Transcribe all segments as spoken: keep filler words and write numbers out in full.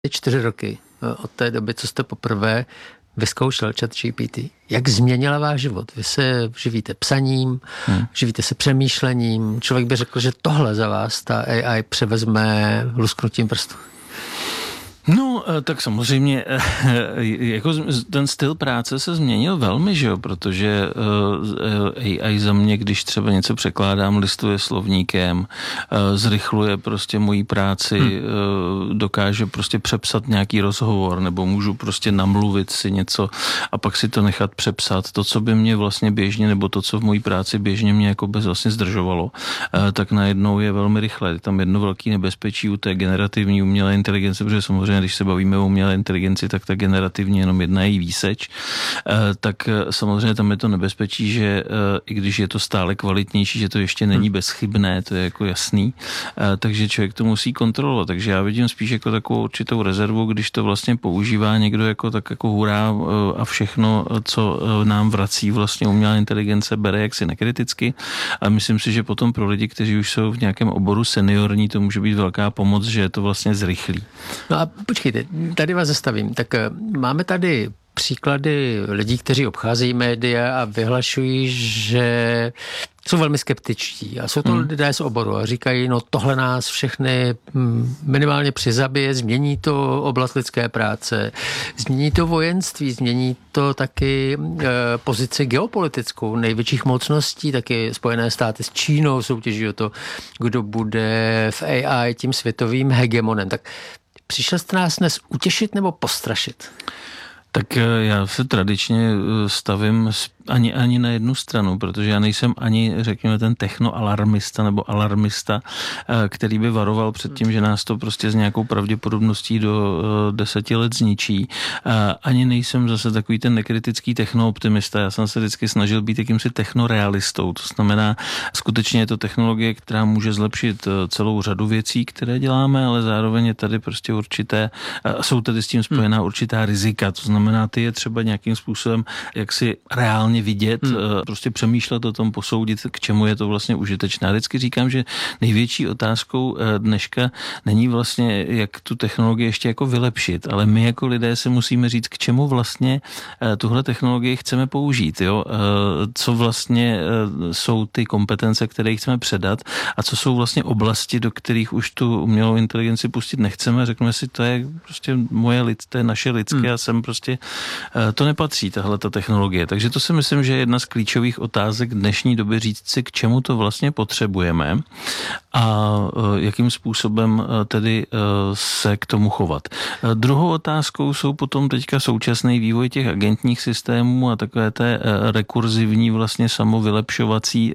čtyři roky od té doby, co jste poprvé vyzkoušel ChatGPT. Jak změnila váš život? Vy se živíte psaním, hmm. živíte se přemýšlením. Člověk by řekl, že tohle za vás ta A I převezme lusknutím prstu. No, tak samozřejmě jako ten styl práce se změnil velmi, že jo, protože A I za mě, když třeba něco překládám, listuje slovníkem, zrychluje prostě moji práci, hmm. dokáže prostě přepsat nějaký rozhovor, nebo můžu prostě namluvit si něco a pak si to nechat přepsat. To, co by mě vlastně běžně, nebo to, co v mojí práci běžně mě jako bez vlastně zdržovalo, tak najednou je velmi rychle. Je tam jedno velké nebezpečí u té generativní umělé inteligence, protože samozřejmě když se bavíme o umělé inteligenci, tak ta generativní jenom jedna její výseč, tak samozřejmě tam je to nebezpečí, že i když je to stále kvalitnější, že to ještě není bezchybné, to je jako jasný, takže člověk to musí kontrolovat. Takže já vidím spíš jako takovou určitou rezervu, když to vlastně používá někdo jako tak jako hurá a všechno, co nám vrací vlastně umělá inteligence, bere jaksi nekriticky. A myslím si, že potom pro lidi, kteří už jsou v nějakém oboru seniorní, to může být velká pomoc, že je to vlastně zrychlí. No a počkejte, tady vás zastavím. Tak máme tady příklady lidí, kteří obcházejí média a vyhlašují, že jsou velmi skeptičtí a jsou to hmm. lidé z oboru a říkají, no tohle nás všechny minimálně přizabije, změní to oblast lidské práce, změní to vojenství, změní to taky e, pozici geopolitickou největších mocností, taky Spojené státy s Čínou soutěží o to, kdo bude v A I tím světovým hegemonem. Tak přišel jste nás dnes utěšit nebo postrašit? Tak já se tradičně stavím ani, ani na jednu stranu, protože já nejsem ani, řekněme, ten technoalarmista nebo alarmista, který by varoval před tím, že nás to prostě s nějakou pravděpodobností do deseti let zničí. Ani nejsem zase takový ten nekritický technooptimista. Já jsem se vždycky snažil být jakýmsi technorealistou. To znamená, skutečně je to technologie, která může zlepšit celou řadu věcí, které děláme, ale zároveň je tady prostě určité, jsou tady s tím spojená určitá rizika. To znamená, ty je třeba nějakým způsobem jaksi reálně vidět, hmm. prostě přemýšlet o tom, posoudit, k čemu je to vlastně užitečné. Já vždycky říkám, že největší otázkou dneška není vlastně, jak tu technologii ještě jako vylepšit, ale my jako lidé se musíme říct, k čemu vlastně tuhle technologii chceme použít, jo? Co vlastně jsou ty kompetence, které chceme předat a co jsou vlastně oblasti, do kterých už tu umělou inteligenci pustit nechceme. Řekneme si, to je prostě moje lid, to je naše lidské hmm. a sem prostě to nepatří, tahle ta technologie. Takže to si myslím, že je jedna z klíčových otázek dnešní doby říct si, k čemu to vlastně potřebujeme a jakým způsobem tedy se k tomu chovat. Druhou otázkou jsou potom teďka současný vývoj těch agentních systémů a takové té rekurzivní vlastně samovylepšovací.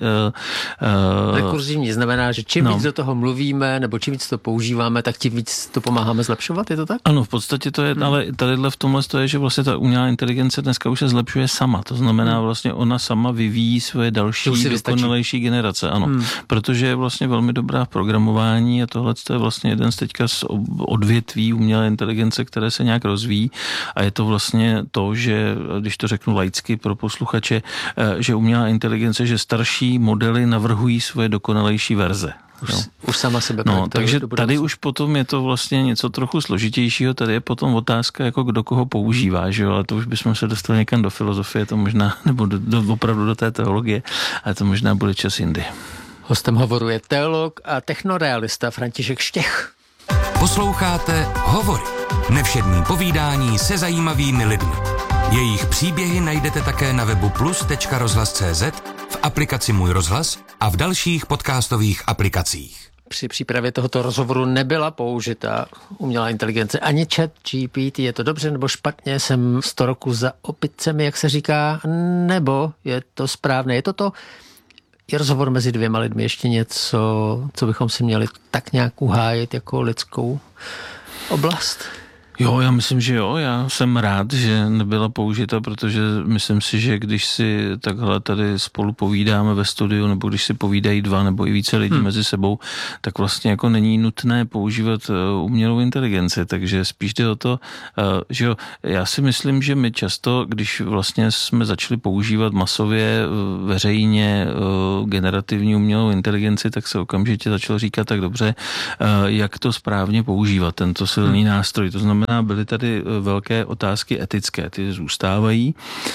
Rekurzivní znamená, že čím no. víc do toho mluvíme nebo čím víc to používáme, tak tím víc to pomáháme zlepšovat, je to tak? Ano, v podstatě to je, hmm. ale tadyhle v tomhle to je, že vlastně ta umělá inteligence dneska už se zlepšuje sama. To znamená vlastně ona sama vyvíjí svoje další dokonalejší generace. Ano, hmm. protože je vlastně velmi dobrá v programování a tohle je vlastně jeden z teďka z odvětví umělé inteligence, které se nějak rozvíjí a je to vlastně to, že, když to řeknu laicky pro posluchače, že umělá inteligence, že starší modely navrhují svoje dokonalejší verze. Už, už sama sebe. No, takže tady už potom je to vlastně něco trochu složitějšího, tady je potom otázka, jako kdo koho používá, že jo, ale to už bychom se dostali někam do filozofie, to možná, nebo do, do, opravdu do té teologie, ale to možná bude čas jindy. Hostem hovoru je teolog a technorealista František Štěch. Posloucháte Hovory. Nevšední povídání se zajímavými lidmi. Jejich příběhy najdete také na webu plus tečka rozhlas tečka cé zet, v aplikaci Můj rozhlas a v dalších podcastových aplikacích. Při přípravě tohoto rozhovoru nebyla použita umělá inteligence ani ChatGPT. Je to dobře nebo špatně? Jsem sto roku za opicemi, jak se říká, nebo je to správné? Je to to? Je rozhovor mezi dvěma lidmi ještě něco, co bychom si měli tak nějak uhájit jako lidskou oblast? Jo, já myslím, že jo. Já jsem rád, že nebyla použita, protože myslím si, že když si takhle tady spolu povídáme ve studiu, nebo když si povídají dva nebo i více lidí hmm. mezi sebou, tak vlastně jako není nutné používat umělou inteligenci. Takže spíš jde o to, že jo, já si myslím, že my často, když vlastně jsme začali používat masově, veřejně generativní umělou inteligenci, tak se okamžitě začalo říkat tak dobře, jak to správně používat, tento silný hmm. nástroj. To znamená, byly tady velké otázky etické, ty zůstávají,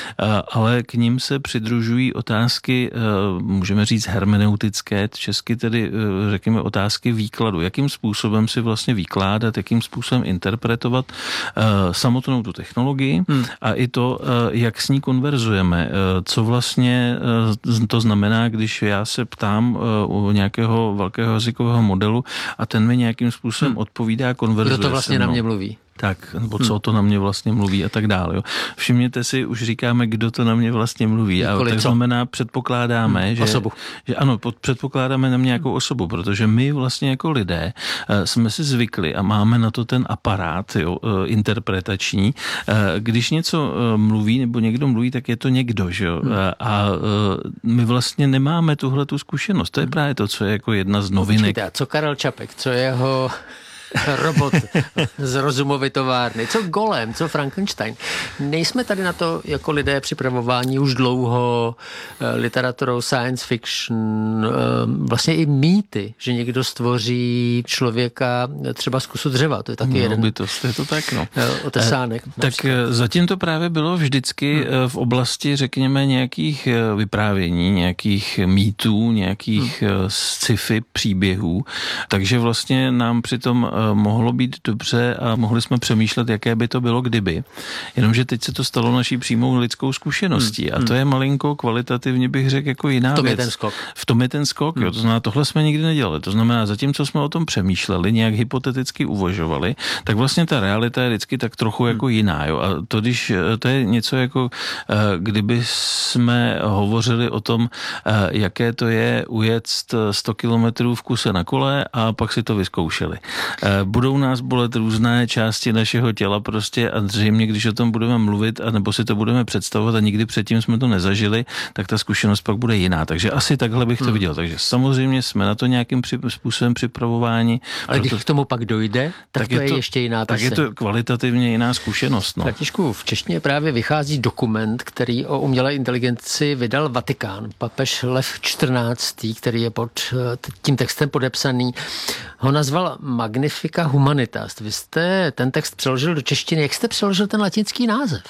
ale k nim se přidružují otázky, můžeme říct hermeneutické, česky tedy řekněme otázky výkladu. Jakým způsobem si vlastně vykládat, jakým způsobem interpretovat samotnou tu technologii hmm. a i to, jak s ní konverzujeme. Co vlastně to znamená, když já se ptám u nějakého velkého jazykového modelu a ten mi nějakým způsobem hmm. odpovídá, konverzuje. Kdo to vlastně na mě mluví? Tak, nebo co to na mě vlastně mluví a tak dále. Jo. Všimněte si, už říkáme, kdo to na mě vlastně mluví. A tak znamená, předpokládáme, hmm, že, osobu. že ano, pod, předpokládáme na nějakou osobu, protože my vlastně jako lidé jsme si zvykli a máme na to ten aparát jo, interpretační. Když něco mluví nebo někdo mluví, tak je to někdo. Že jo? Hmm. A my vlastně nemáme tuhle tu zkušenost. To je právě to, co je jako jedna z novinek. Počkejte, a co Karel Čapek, co jeho robot z rozumovy továrny, co Golem, co Frankenstein. Nejsme tady na to jako lidé připravováni už dlouho literaturou, science fiction, vlastně i mýty, že někdo stvoří člověka třeba z kusu dřeva. To je taky no, jeden bytost, je to tak, no. otesánek. Eh, tak zatím to právě bylo vždycky hmm. v oblasti, řekněme, nějakých vyprávění, nějakých mýtů, nějakých hmm. sci-fi příběhů. Takže vlastně nám přitom mohlo být dobře a mohli jsme přemýšlet, jaké by to bylo kdyby. Jenomže teď se to stalo naší přímou lidskou zkušeností hmm. a to je malinko kvalitativně bych řekl jako jiná věc. V tom věc. je ten skok. V tom je ten skok, hmm. jo. To znamená, tohle jsme nikdy nedělali. To znamená, zatímco jsme o tom přemýšleli, nějak hypoteticky uvažovali, tak vlastně ta realita je vždycky tak trochu jako jiná, jo. A to, když to je něco jako, kdyby jsme hovořili o tom, jaké to je ujet sto kilometrů v kuse na kole a pak si to vyzkoušeli. Budou nás bolet různé části našeho těla prostě a zřejmě, když o tom budeme mluvit a nebo si to budeme představovat a nikdy předtím jsme to nezažili, tak ta zkušenost pak bude jiná. Takže asi takhle bych to hmm. viděl. Takže samozřejmě jsme na to nějakým při, způsobem připravováni. Ale proto, když k tomu pak dojde, tak, tak to je, to, ještě jiná Tak je to kvalitativně jiná zkušenost. No. Františku, v češtině právě vychází dokument, který o umělé inteligenci vydal Vatikán. Papež Lev čtrnáctý, který je pod tím textem podepsaný, ho nazval Magnifica Humanitas. Vy jste ten text přeložil do češtiny. Jak jste přeložil ten latinský název?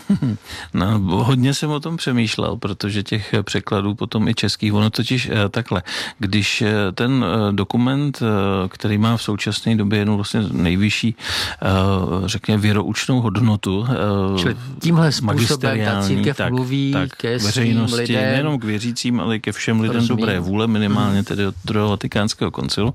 No, hodně jsem o tom přemýšlel, protože těch překladů potom i českých, ono totiž takhle, když ten dokument, který má v současné době jenom vlastně nejvyšší, řekněme, věroučnou hodnotu, čili tímhle způsobem ta církev tak, mluví tak, ke veřejnosti, svým lidem, nejenom k věřícím, ale i ke všem lidem Rozumím. dobré vůle, minimálně tedy od druhého vatikánského koncilu,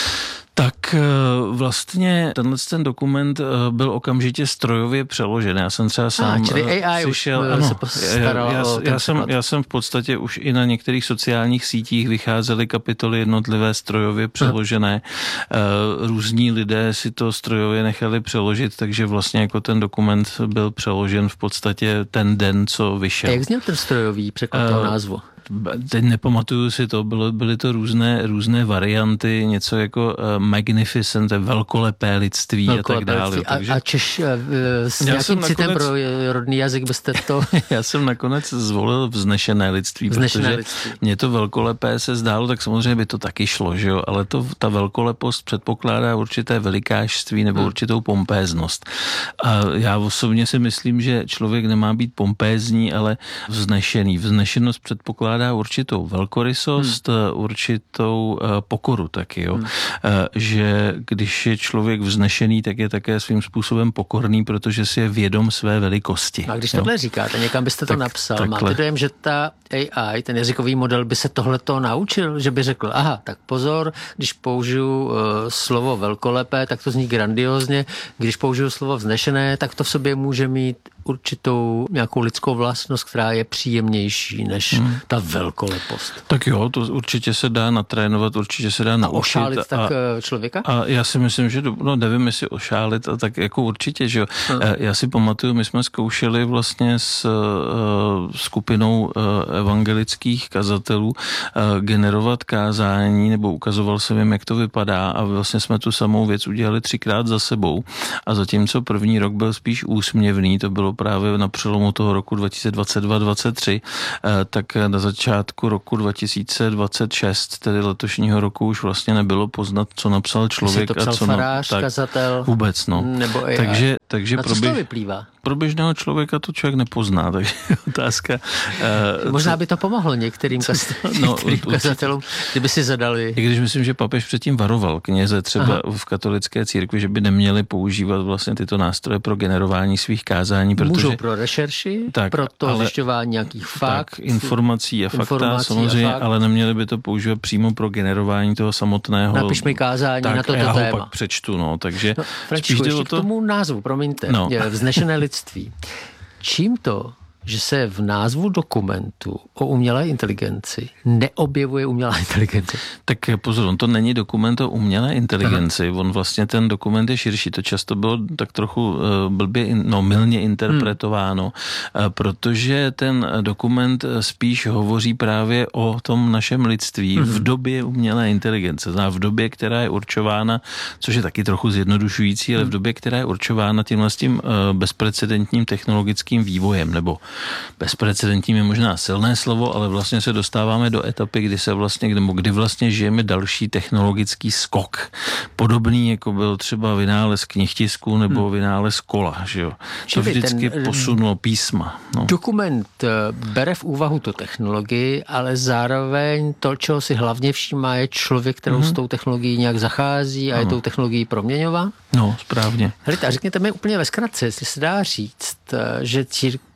tak vlastně tenhle ten dokument byl okamžitě strojově přeložen. Já jsem třeba sám ah, čili A I slyšel, už ano, se postaral já, o já, jsem, já jsem v podstatě už i na některých sociálních sítích vycházely kapitoly jednotlivé strojově přeložené. Uh, různí lidé si to strojově nechali přeložit, takže vlastně jako ten dokument byl přeložen v podstatě ten den, co vyšel. A jak zněl ten strojový překlad toho uh, názvu? Teď nepamatuju si to, bylo, byly to různé, různé varianty, něco jako uh, magnificent, velkolepé lidství velkolepé a tak dále. A, takže... a Češ uh, s nějakým citem nakonec... pro rodný jazyk byste to... Já jsem nakonec zvolil vznešené lidství, vznešené protože lidství. Mně to velkolepé se zdálo, tak samozřejmě by to taky šlo, že jo? Ale to, ta velkolepost předpokládá určité velikářství nebo hmm. určitou pompéznost. A já osobně si myslím, že člověk nemá být pompézní, ale vznešený. Vznešenost předpokládá určitou velkorysost, hmm. určitou pokoru taky, jo. Hmm. Že když je člověk vznešený, tak je také svým způsobem pokorný, protože si je vědom své velikosti. A když tohle říkáte, někam byste to tak, napsal, takhle. Máte dojem, že ta A I, ten jazykový model by se tohleto naučil, že by řekl, aha, tak pozor, když použiju uh, slovo velkolepé, tak to zní grandiózně, když použiju slovo vznešené, tak to v sobě může mít určitou nějakou lidskou vlastnost, která je příjemnější než hmm. ta velkolepost. Tak jo, to určitě se dá natrénovat, určitě se dá naučit. A ošálit tak a, člověka? A já si myslím, že, no nevím, jestli ošálit, a tak jako určitě, že jo. Hmm. Já si pamatuju, my jsme zkoušeli vlastně s uh, skupinou uh, evangelických kazatelů uh, generovat kázání, nebo ukazoval jsem jim, jak to vypadá, a vlastně jsme tu samou věc udělali třikrát za sebou. A zatímco první rok byl spíš úsměvný, to bylo právě na přelomu toho roku dva tisíce dvacet dva dvacet tři, tak na začátku roku dva tisíce dvacet šest, tedy letošního roku, už vlastně nebylo poznat, co napsal člověk. To psal a co farář, no, kazatel? Vůbec, no. Nebo A I. Takže, takže na co z toho vyplývá? Pro běžného člověka to člověk nepozná, takže otázka. Uh, Možná co, by to pomohlo některým, kas, no, některým kazatelům, kdyby si zadali. I když myslím, že papež předtím varoval kněze třeba Aha. v katolické církvi, že by neměli používat vlastně tyto nástroje pro generování svých kázání. Protože, můžou pro rešerši, tak, pro to zjišťování nějakých fakt. Tak, informací a fakta informací samozřejmě, a fakt. Ale neměli by to používat přímo pro generování toho samotného. Napiš mi kázání tak, na toto já téma. Já ho pak přečtu, no, takže no, Františku, ještě to... k tomu názvu, promiňte, no. Vznešené lidství. Čím to, že se v názvu dokumentu o umělé inteligenci neobjevuje umělá inteligence? Tak pozor, on to není dokument o umělé inteligenci, Aha. on vlastně ten dokument je širší, to často bylo tak trochu uh, blbě, no mylně interpretováno, hmm. uh, protože ten dokument spíš hovoří právě o tom našem lidství hmm. v době umělé inteligence, znamená v době, která je určována, což je taky trochu zjednodušující, ale v době, která je určována tímhle s tím uh, bezprecedentním technologickým vývojem, nebo bezprecedentním je možná silné slovo, ale vlastně se dostáváme do etapy, kdy se vlastně, kdy vlastně žijeme další technologický skok. Podobný, jako byl třeba vynález knihtisku nebo hmm. vynález kola, že jo. To vždycky posunulo písma. No. Dokument bere v úvahu tu technologii, ale zároveň to, čeho si hlavně všímá, je člověk, kterou hmm. s tou technologií nějak zachází a ano. je tou technologií proměňová. No, správně. Helejte, a řekněte mi úplně ve zkratce, jestli se dá říct, že církev,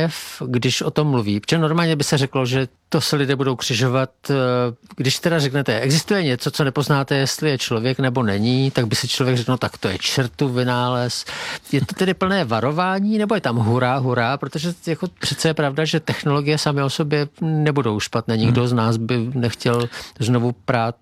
když o tom mluví, protože normálně by se řeklo, že to se lidé budou křižovat, když teda řeknete, existuje něco, co nepoznáte, jestli je člověk nebo není, tak by si člověk řekl, no tak to je čertův vynález. Je to tedy plné varování, nebo je tam hurá, hurá, protože jako přece je pravda, že technologie samy o sobě nebudou špatné. Nikdo z nás by nechtěl znovu prát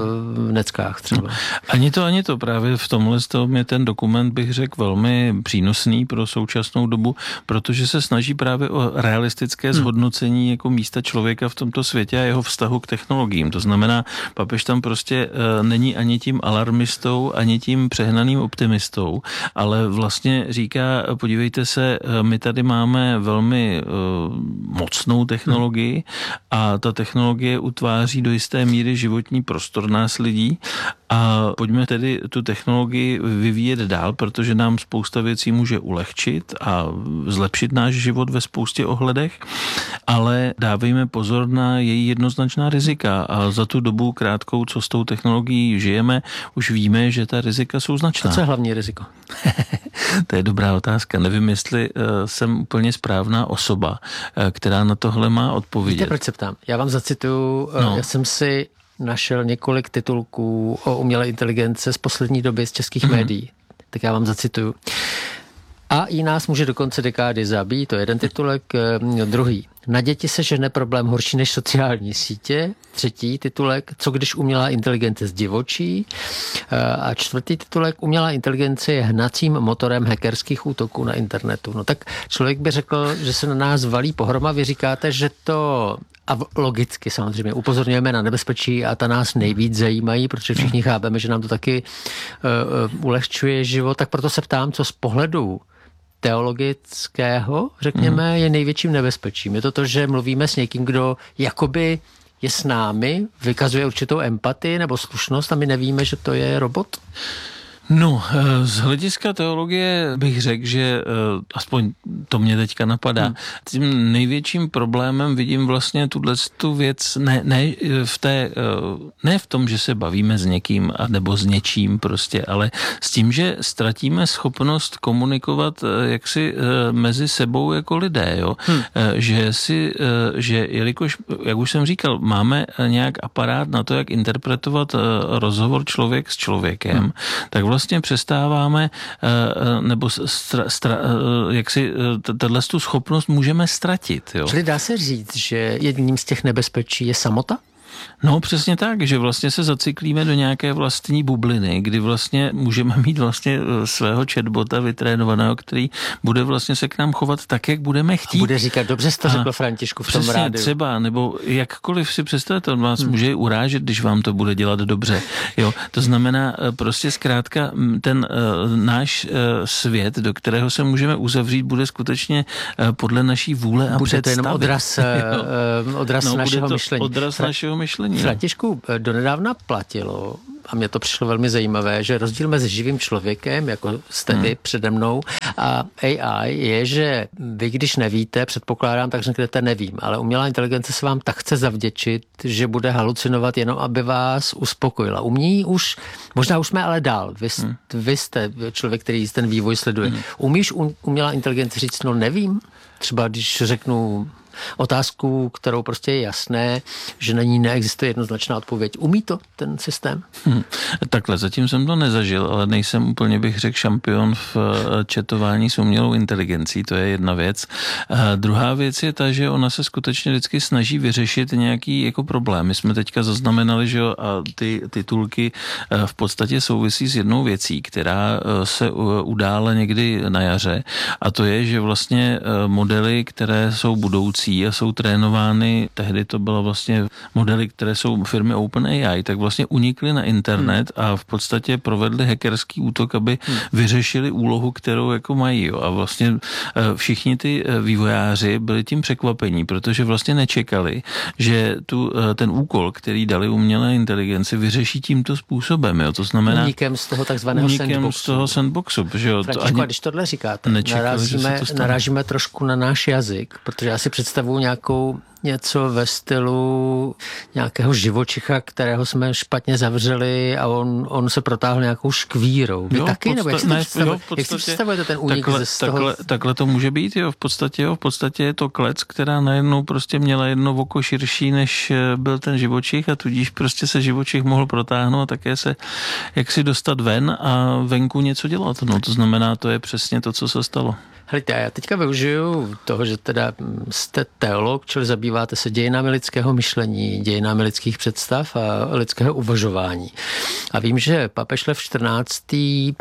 v neckách třeba. Ani to, ani to. Právě v tomhle tom je ten dokument, bych řekl, velmi přínosný pro současnou dobu, protože se snaží právě o realistické zhodnocení jako místa člověka v tomto světě a jeho vztahu k technologiím. To znamená, papež tam prostě e, není ani tím alarmistou, ani tím přehnaným optimistou, ale vlastně říká, podívejte se, my tady máme velmi e, mocnou technologii a ta technologie utváří do jisté míry životní prostor nás lidí a pojďme tedy tu technologii vyvíjet dál, protože nám spousta věcí může ulehčit a zlepšit náš život ve spoustě ohledech, ale dávejme pozor na její jednoznačná rizika a za tu dobu krátkou, co s tou technologií žijeme, už víme, že ta rizika jsou značná. A co je hlavní riziko? To je dobrá otázka. Nevím, jestli uh, jsem úplně správná osoba, uh, která na tohle má odpovědět. Víte, proč se ptám? Já vám zacituju, uh, no. já jsem si našel několik titulků o umělé inteligence z poslední doby z českých mm. médií. Tak já vám zacituju. A i nás může do konce dekády zabít, to je jeden titulek, druhý. Na děti se žene problém horší než sociální sítě, třetí titulek, co když umělá inteligence zdivočí, a čtvrtý titulek, umělá inteligence je hnacím motorem hackerských útoků na internetu. No tak člověk by řekl, že se na nás valí pohroma, vy říkáte, že to... A logicky samozřejmě upozorňujeme na nebezpečí a ta nás nejvíc zajímají, protože všichni chápeme, že nám to taky uh, ulehčuje život, tak proto se ptám, co z pohledu teologického, řekněme, je největším nebezpečím. Je to to, že mluvíme s někým, kdo jakoby je s námi, vykazuje určitou empatii nebo slušnost a my nevíme, že to je robot? No, z hlediska teologie bych řekl, že aspoň to mě teďka napadá. Hmm. Tím největším problémem vidím vlastně tuhle tu věc ne, ne, v té, ne v tom, že se bavíme s někým nebo s něčím prostě, ale s tím, že ztratíme schopnost komunikovat jaksi mezi sebou jako lidé, jo? Hmm. Že si, že jelikož, jak už jsem říkal, máme nějak aparát na to, jak interpretovat rozhovor člověk s člověkem, hmm. tak vlastně vlastně přestáváme, nebo stra, stra, jak si tato tu schopnost můžeme ztratit. Jo. Čili dá se říct, že jedním z těch nebezpečí je samota? No přesně tak, že vlastně se zacyklíme do nějaké vlastní bubliny, kdy vlastně můžeme mít vlastně svého chatbota vytrénovaného, který bude vlastně se k nám chovat tak, jak budeme chtít. A bude říkat, dobře jsi to řekl, Františku, v tom přesně, rádiu. Třeba, nebo jakkoliv si představte, on vás hmm. může urážet, když vám to bude dělat dobře. Jo, to znamená prostě zkrátka ten uh, náš uh, svět, do kterého se můžeme uzavřít, bude skutečně uh, podle naší vůle a bude představy. Bude to jenom odraz, uh, odraz no, našeho bude to myšlení. odraz Fra- našeho myšlení. Františku, donedávna platilo, a mně to přišlo velmi zajímavé, že rozdíl mezi živým člověkem, jako jste vy hmm. přede mnou, a A I je, že vy, když nevíte, předpokládám, tak řeknete nevím, ale umělá inteligence se vám tak chce zavděčit, že bude halucinovat jenom, aby vás uspokojila. Umí už, možná už jsme ale dál, vy, hmm. vy jste člověk, který ten vývoj sleduje. Hmm. Umíš umělá inteligence říct, no nevím? Třeba když řeknu otázku, kterou prostě je jasné, že na ní neexistuje jednoznačná odpověď. Umí to ten systém? Hmm. Takhle, zatím jsem to nezažil, ale nejsem úplně, bych řekl, šampion v chatování s umělou inteligencí, to je jedna věc. A druhá věc je ta, že ona se skutečně vždycky snaží vyřešit nějaký jako problém. My jsme teďka zaznamenali, že a ty titulky v podstatě souvisí s jednou věcí, která se udála někdy na jaře, a to je, že vlastně modely, které jsou budoucí a jsou trénovány, tehdy to bylo vlastně modely, které jsou firmy OpenAI, tak vlastně unikly na internet hmm. a v podstatě provedli hackerský útok, aby hmm. vyřešili úlohu, kterou jako mají. Jo. A vlastně všichni ty vývojáři byli tím překvapení, protože vlastně nečekali, že tu, ten úkol, který dali umělé inteligenci, vyřeší tímto způsobem. Jo. To znamená únikem z toho takzvaného sandboxu. z toho sandboxu. Že jo. Františku, to ani... když tohle říkáte, narazíme, narážíme trošku na náš jazyk, protože já si představuji nějakou něco ve stylu nějakého živočicha, kterého jsme špatně zavřeli a on, on se protáhl nějakou škvírou. Vy jo, taky? Nebo jak si, ne, jo, podstatě, jak si představujete ten únik takhle, z toho? Takhle, takhle to může být, jo, v podstatě, jo, v podstatě je to klec, která najednou prostě měla jedno oko širší, než byl ten živočich a tudíž prostě se živočich mohl protáhnout a také se jaksi dostat ven a venku něco dělat. No, to znamená, to je přesně to, co se stalo. Helejte, já teďka využiju toho, že teda jste teolog, čili zabýváte se dějinami lidského myšlení, dějinami lidských představ a lidského uvažování. A vím, že papež Lev čtrnáctý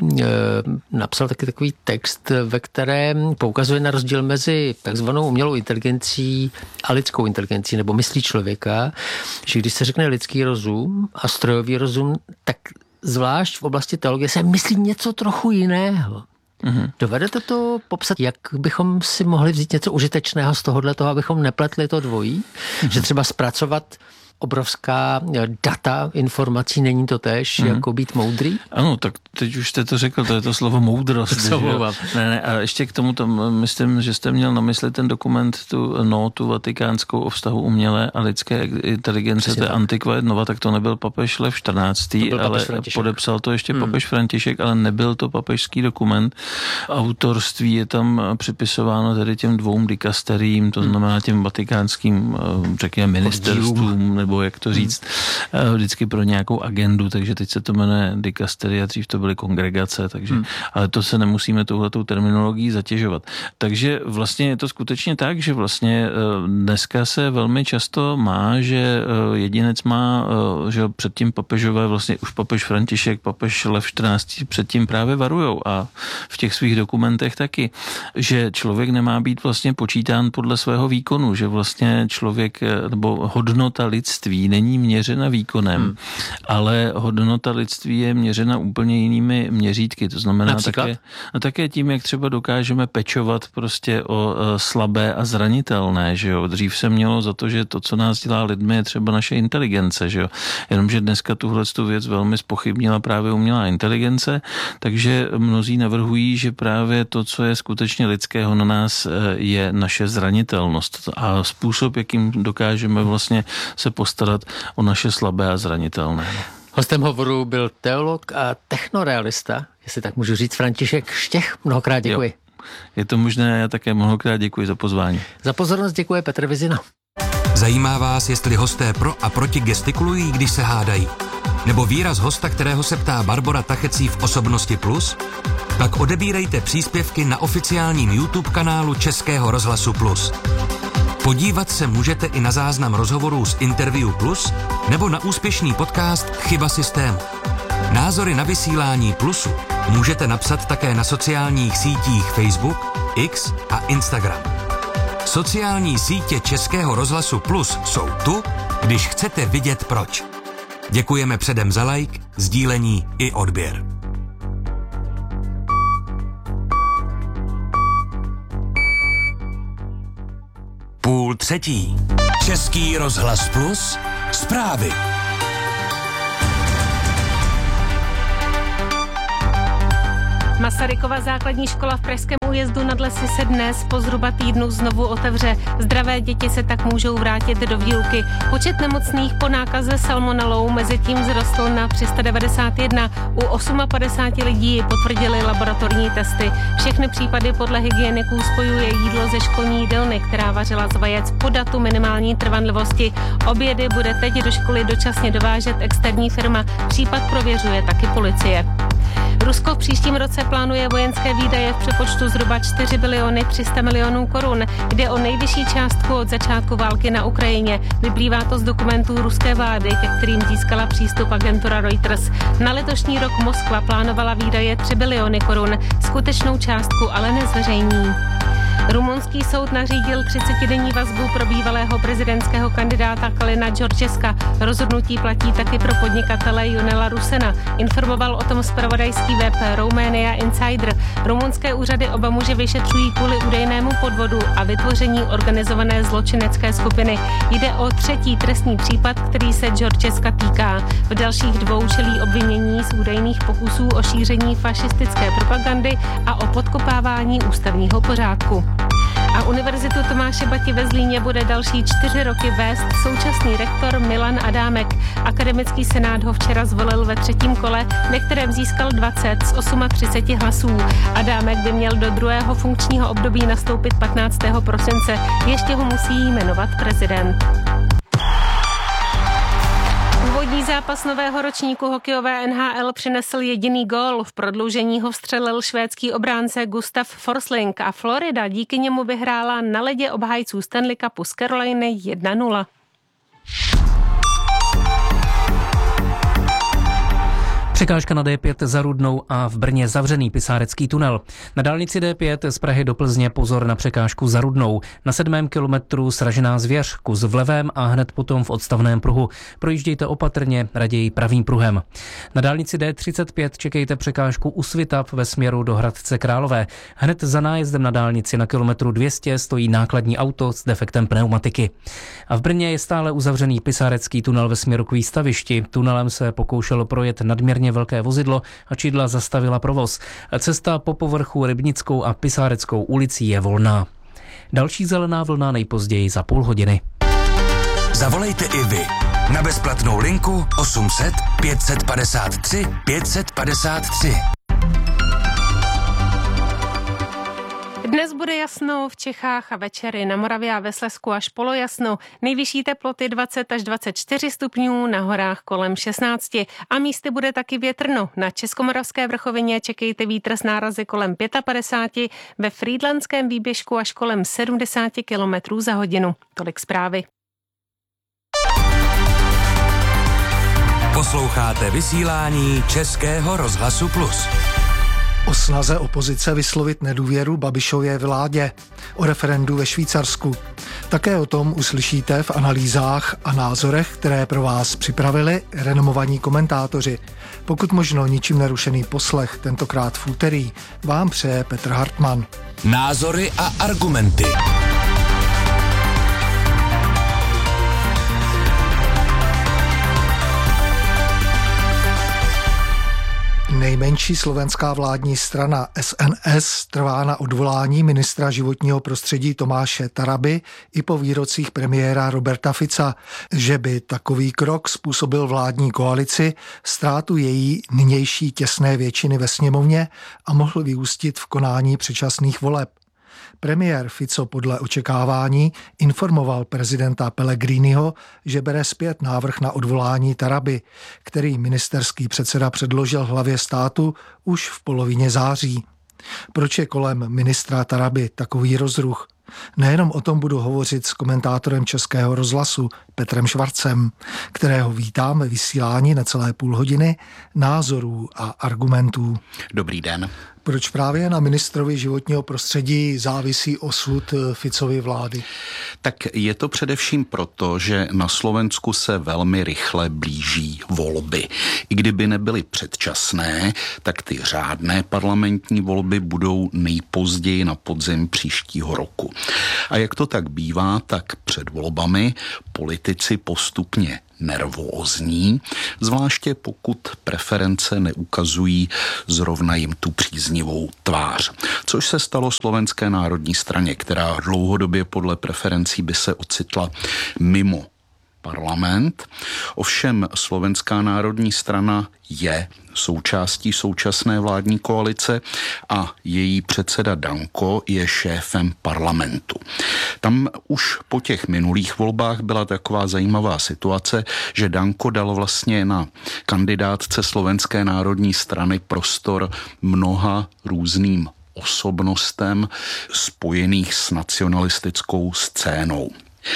napsal taky takový text, ve kterém poukazuje na rozdíl mezi takzvanou umělou inteligencí a lidskou inteligencí, nebo myslí člověka, že když se řekne lidský rozum a strojový rozum, tak zvlášť v oblasti teologie se myslí něco trochu jiného. Mm-hmm. Dovedete to popsat, jak bychom si mohli vzít něco užitečného z tohohle toho, abychom nepletli to dvojí? Mm-hmm. Že třeba zpracovat obrovská data informací není to též, mm-hmm. jako být moudrý? Ano, tak teď už jste to řekl, to je to slovo moudrost. ne, ne, a ještě k tomu, tam, myslím, že jste měl na mysli ten dokument, tu notu vatikánskou o vztahu umělé a lidské inteligence, to je Antiqua et Nova, tak to nebyl papež Lev čtrnáctý, ale František. Podepsal to ještě hmm. papež František, ale nebyl to papežský dokument. Autorství je tam připisováno tedy těm dvou dikasteriím, to znamená těm vatikánským, řekněme, ministerstvům, nebo jak to říct, hmm. vždycky pro nějakou agendu, takže teď se to jmenuje dikasteria, dřív to byly kongregace, takže, hmm. ale to se nemusíme touhletou terminologií zatěžovat. Takže vlastně je to skutečně tak, že vlastně dneska se velmi často má, že jedinec má, že předtím papežové, vlastně už papež František, papež Lev čtrnáctý předtím právě varujou a v těch svých dokumentech taky, že člověk nemá být vlastně počítán podle svého výkonu, že vlastně člověk, nebo hodnota lidství není měřena výkonem, hmm. ale hodnota lidství je měřena úplně jinými měřítky. To znamená také, a také tím, jak třeba dokážeme pečovat prostě o slabé a zranitelné, že jo. Dřív se mělo za to, že to, co nás dělá lidmi, je třeba naše inteligence, že jo. Jenomže dneska tuhle tu věc velmi zpochybnila právě umělá inteligence, takže mnozí navrhují, že právě to, co je skutečně lidského na nás, je naše zranitelnost a způsob, jakým dokážeme vlastně se postarat o naše slabé a zranitelné. Hostem hovoru byl teolog a technorealista, jestli tak můžu říct, František Štěch. Mnohokrát děkuji. Jo. Je to možné, já také mnohokrát děkuji za pozvání. Za pozornost děkuje Petr Vizina. Zajímá vás, jestli hosté pro a proti gestikulují, když se hádají? nebo výraz hosta, kterého se ptá Barbora Tachecí v Osobnosti Plus? Pak odebírejte příspěvky na oficiálním YouTube kanálu Českého rozhlasu Plus. Podívat se můžete i na záznam rozhovorů z Interview Plus nebo na úspěšný podcast Chyba systému. Názory na vysílání Plusu můžete napsat také na sociálních sítích Facebook, X a Instagram. Sociální sítě Českého rozhlasu Plus jsou tu, když chcete vidět proč. Děkujeme předem za like, sdílení i odběr. Půl třetí. Český rozhlas Plus. Zprávy. Masarykova základní škola v pražském Újezdu nad Lesy se dnes po zhruba týdnu znovu otevře. Zdravé děti se tak můžou vrátit do výuky. Počet nemocných po nákaze salmonelou mezi tím vzrostl na tři sta devadesát jedna. U padesát osm lidí potvrdili laboratorní testy. Všechny případy podle hygieniků spojuje jídlo ze školní jídelny, která vařila z vajec po datu minimální trvanlivosti. Obědy bude teď do školy dočasně dovážet externí firma. Případ prověřuje taky policie. Rusko v příštím roce plánuje vojenské výdaje v přepočtu zhruba čtyři biliony tři sta milionů korun. Jde o nejvyšší částku od začátku války na Ukrajině. Vyplývá to z dokumentů ruské vlády, ke kterým získala přístup agentura Reuters. Na letošní rok Moskva plánovala výdaje tři biliony korun. Skutečnou částku ale nezveřejní. Rumunský soud nařídil třicetidenní vazbu pro bývalého prezidentského kandidáta Kalina Georgeska. Rozhodnutí platí taky pro podnikatele Ionela Rusena. Informoval o tom zpravodajský web Romania Insider. Rumunské úřady oba muže vyšetřují kvůli údajnému podvodu a vytvoření organizované zločinecké skupiny. Jde o třetí trestní případ, který se Georgeska týká. V dalších dvou čelí obvinění z údajných pokusů o šíření fašistické propagandy a o podkopávání ústavního pořádku. A Univerzitu Tomáše Bati ve Zlíně bude další čtyři roky vést současný rektor Milan Adámek. Akademický senát ho včera zvolil ve třetím kole, ve kterém získal dvacet z třiceti osmi hlasů. Adámek by měl do druhého funkčního období nastoupit patnáctého prosince. Ještě ho musí jmenovat prezident. Úvodní zápas nového ročníku hokejové N H L přinesl jediný gól. V prodloužení ho vstřelil švédský obránce Gustav Forsling a Florida díky němu vyhrála na ledě obhájců Stanley Cupu z Caroliny jedna nula. Překážka na D pět za Rudnou a v Brně zavřený Pisárecký tunel. Na dálnici D pět z Prahy do Plzně pozor na překážku za Rudnou. Na sedmém kilometru sražená zvěř, kus v levém a hned potom v odstavném pruhu. Projíždějte opatrně, raději pravým pruhem. Na dálnici D třicet pět čekejte překážku u Svitav ve směru do Hradce Králové. Hned za nájezdem na dálnici na kilometru dvě stě stojí nákladní auto s defektem pneumatiky. A v Brně je stále uzavřený Pisárecký tunel ve směru k výstavišti. Tunelem se pokoušelo projet nadměrně velké vozidlo a čidla zastavila provoz. Cesta po povrchu Rybnickou a Pisáreckou ulicí je volná. Další zelená vlna nejpozději za půl hodiny. Zavolejte i vy na bezplatnou linku osm set pět set padesát tři pět set padesát tři. Dnes bude jasno v Čechách a večery na Moravě a ve Slezsku až polojasno. Nejvyšší teploty dvacet až dvacet čtyři stupňů, na horách kolem šestnáct a místy bude taky větrno. Na Českomoravské vrchovině čekejte vítr s nárazy kolem padesát pět, ve Frýdlantském výběžku až kolem sedmdesát kilometrů za hodinu. Tolik zprávy. Posloucháte vysílání Českého rozhlasu Plus. O snaze opozice vyslovit nedůvěru Babišově vládě, o referendu ve Švýcarsku. Také o tom uslyšíte v analýzách a názorech, které pro vás připravili renomovaní komentátoři. Pokud možno ničím nerušený poslech, tentokrát v úterý, vám přeje Petr Hartmann. Názory a argumenty. Nejmenší slovenská vládní strana S N S trvá na odvolání ministra životního prostředí Tomáše Taraby i po výrocích premiéra Roberta Fica, že by takový krok způsobil vládní koalici ztrátu její nynější těsné většiny ve sněmovně a mohl vyústit v konání předčasných voleb. Premiér Fico podle očekávání informoval prezidenta Pellegriniho, že bere zpět návrh na odvolání Taraby, který ministerský předseda předložil hlavě státu už v polovině září. Proč je kolem ministra Taraby takový rozruch? Nejenom o tom budu hovořit s komentátorem Českého rozhlasu Petrem Švarcem, kterého vítám ve vysílání necelé půl hodiny názorů a argumentů. Dobrý den. Proč právě na ministrovi životního prostředí závisí osud Ficovy vlády? Tak je to především proto, že na Slovensku se velmi rychle blíží volby. I kdyby nebyly předčasné, tak ty řádné parlamentní volby budou nejpozději na podzim příštího roku. A jak to tak bývá, tak před volbami politici postupně nervózní, zvláště pokud preference neukazují zrovna jim tu příznivou tvář. Což se stalo Slovenské národní straně, která dlouhodobě podle preferencí by se ocitla mimo parlament. Ovšem Slovenská národní strana je součástí současné vládní koalice a její předseda Danko je šéfem parlamentu. Tam už po těch minulých volbách byla taková zajímavá situace, že Danko dal vlastně na kandidátce Slovenské národní strany prostor mnoha různým osobnostem spojených s nacionalistickou scénou.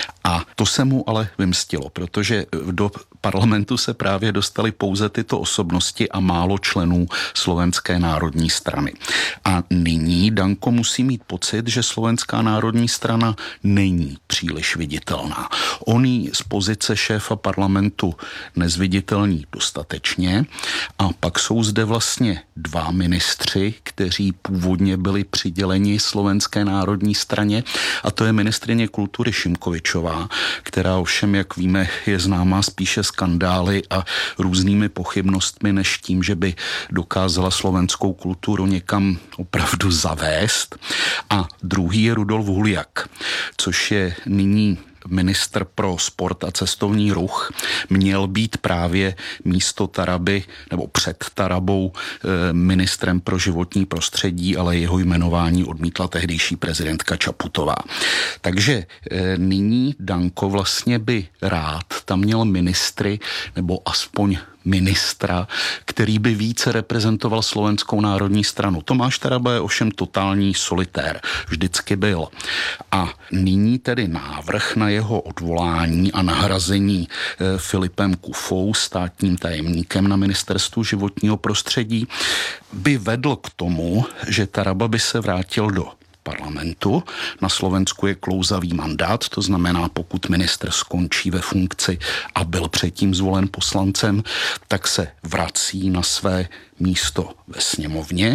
A to se mu ale vymstilo, protože do parlamentu se právě dostali pouze tyto osobnosti a málo členů Slovenské národní strany. A nyní Danko musí mít pocit, že Slovenská národní strana není příliš viditelná. On jí z pozice šéfa parlamentu nezviditelní dostatečně a pak jsou zde vlastně dva ministři, kteří původně byli přiděleni Slovenské národní straně, a to je ministryně kultury Šimkovičová, která ovšem, jak víme, je známá spíše skandály a různými pochybnostmi, než tím, že by dokázala slovenskou kulturu někam opravdu zavést. A druhý je Rudolf Huliak, což je nyní ministr pro sport a cestovní ruch, měl být právě místo Taraby nebo před Tarabou ministrem pro životní prostředí, ale jeho jmenování odmítla tehdejší prezidentka Čaputová. Takže nyní Danko vlastně by rád tam měl ministry nebo aspoň ministra, který by více reprezentoval Slovenskou národní stranu. Tomáš Taraba je ovšem totální solitér. Vždycky byl. A nyní tedy návrh na jeho odvolání a nahrazení e, Filipem Kufou, státním tajemníkem na ministerstvu životního prostředí, by vedl k tomu, že Taraba by se vrátil do parlamentu. Na Slovensku je klouzavý mandát, to znamená, pokud ministr skončí ve funkci a byl předtím zvolen poslancem, tak se vrací na své místo ve sněmovně.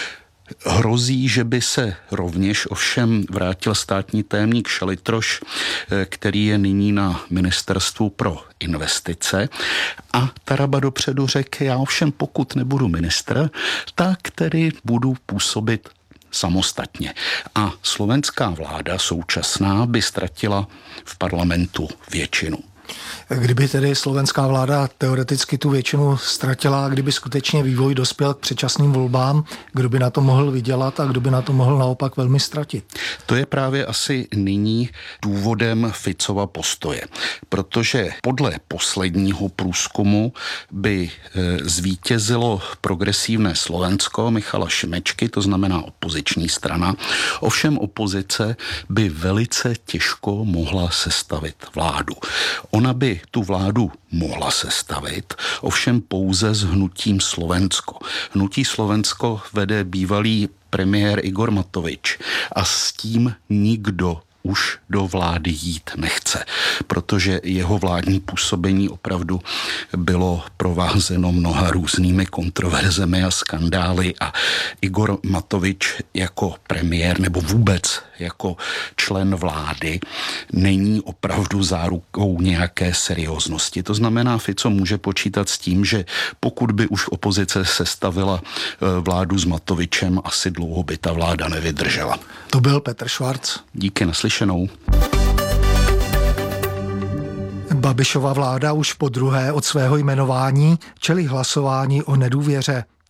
Hrozí, že by se rovněž ovšem vrátil státní tajemník Šalitroš, který je nyní na ministerstvu pro investice, a Taraba dopředu řekl, já ovšem pokud nebudu ministr, tak tedy budu působit samostatně. A slovenská vláda současná by ztratila v parlamentu většinu. Kdyby tedy slovenská vláda teoreticky tu většinu ztratila, kdyby skutečně vývoj dospěl k předčasným volbám, kdo by na to mohl vydělat a kdo by na to mohl naopak velmi ztratit? To je právě asi nyní důvodem Ficova postoje, protože podle posledního průzkumu by zvítězilo progresivné Slovensko Michala Šimečky, to znamená opoziční strana. Ovšem opozice by velice těžko mohla sestavit vládu. Ona by tu vládu mohla sestavit, ovšem pouze s hnutím Slovensko. Hnutí Slovensko vede bývalý premiér Igor Matovič a s tím nikdo už do vlády jít nechce, protože jeho vládní působení opravdu bylo provázeno mnoha různými kontroverzemi a skandály a Igor Matovič jako premiér nebo vůbec jako člen vlády není opravdu zárukou nějaké serióznosti. To znamená, Fico může počítat s tím, že pokud by už opozice sestavila vládu s Matovičem, asi dlouho by ta vláda nevydržela. To byl Petr Švarc. Díky, naslyšenou. Babišova vláda už po druhé od svého jmenování čelí hlasování o nedůvěře.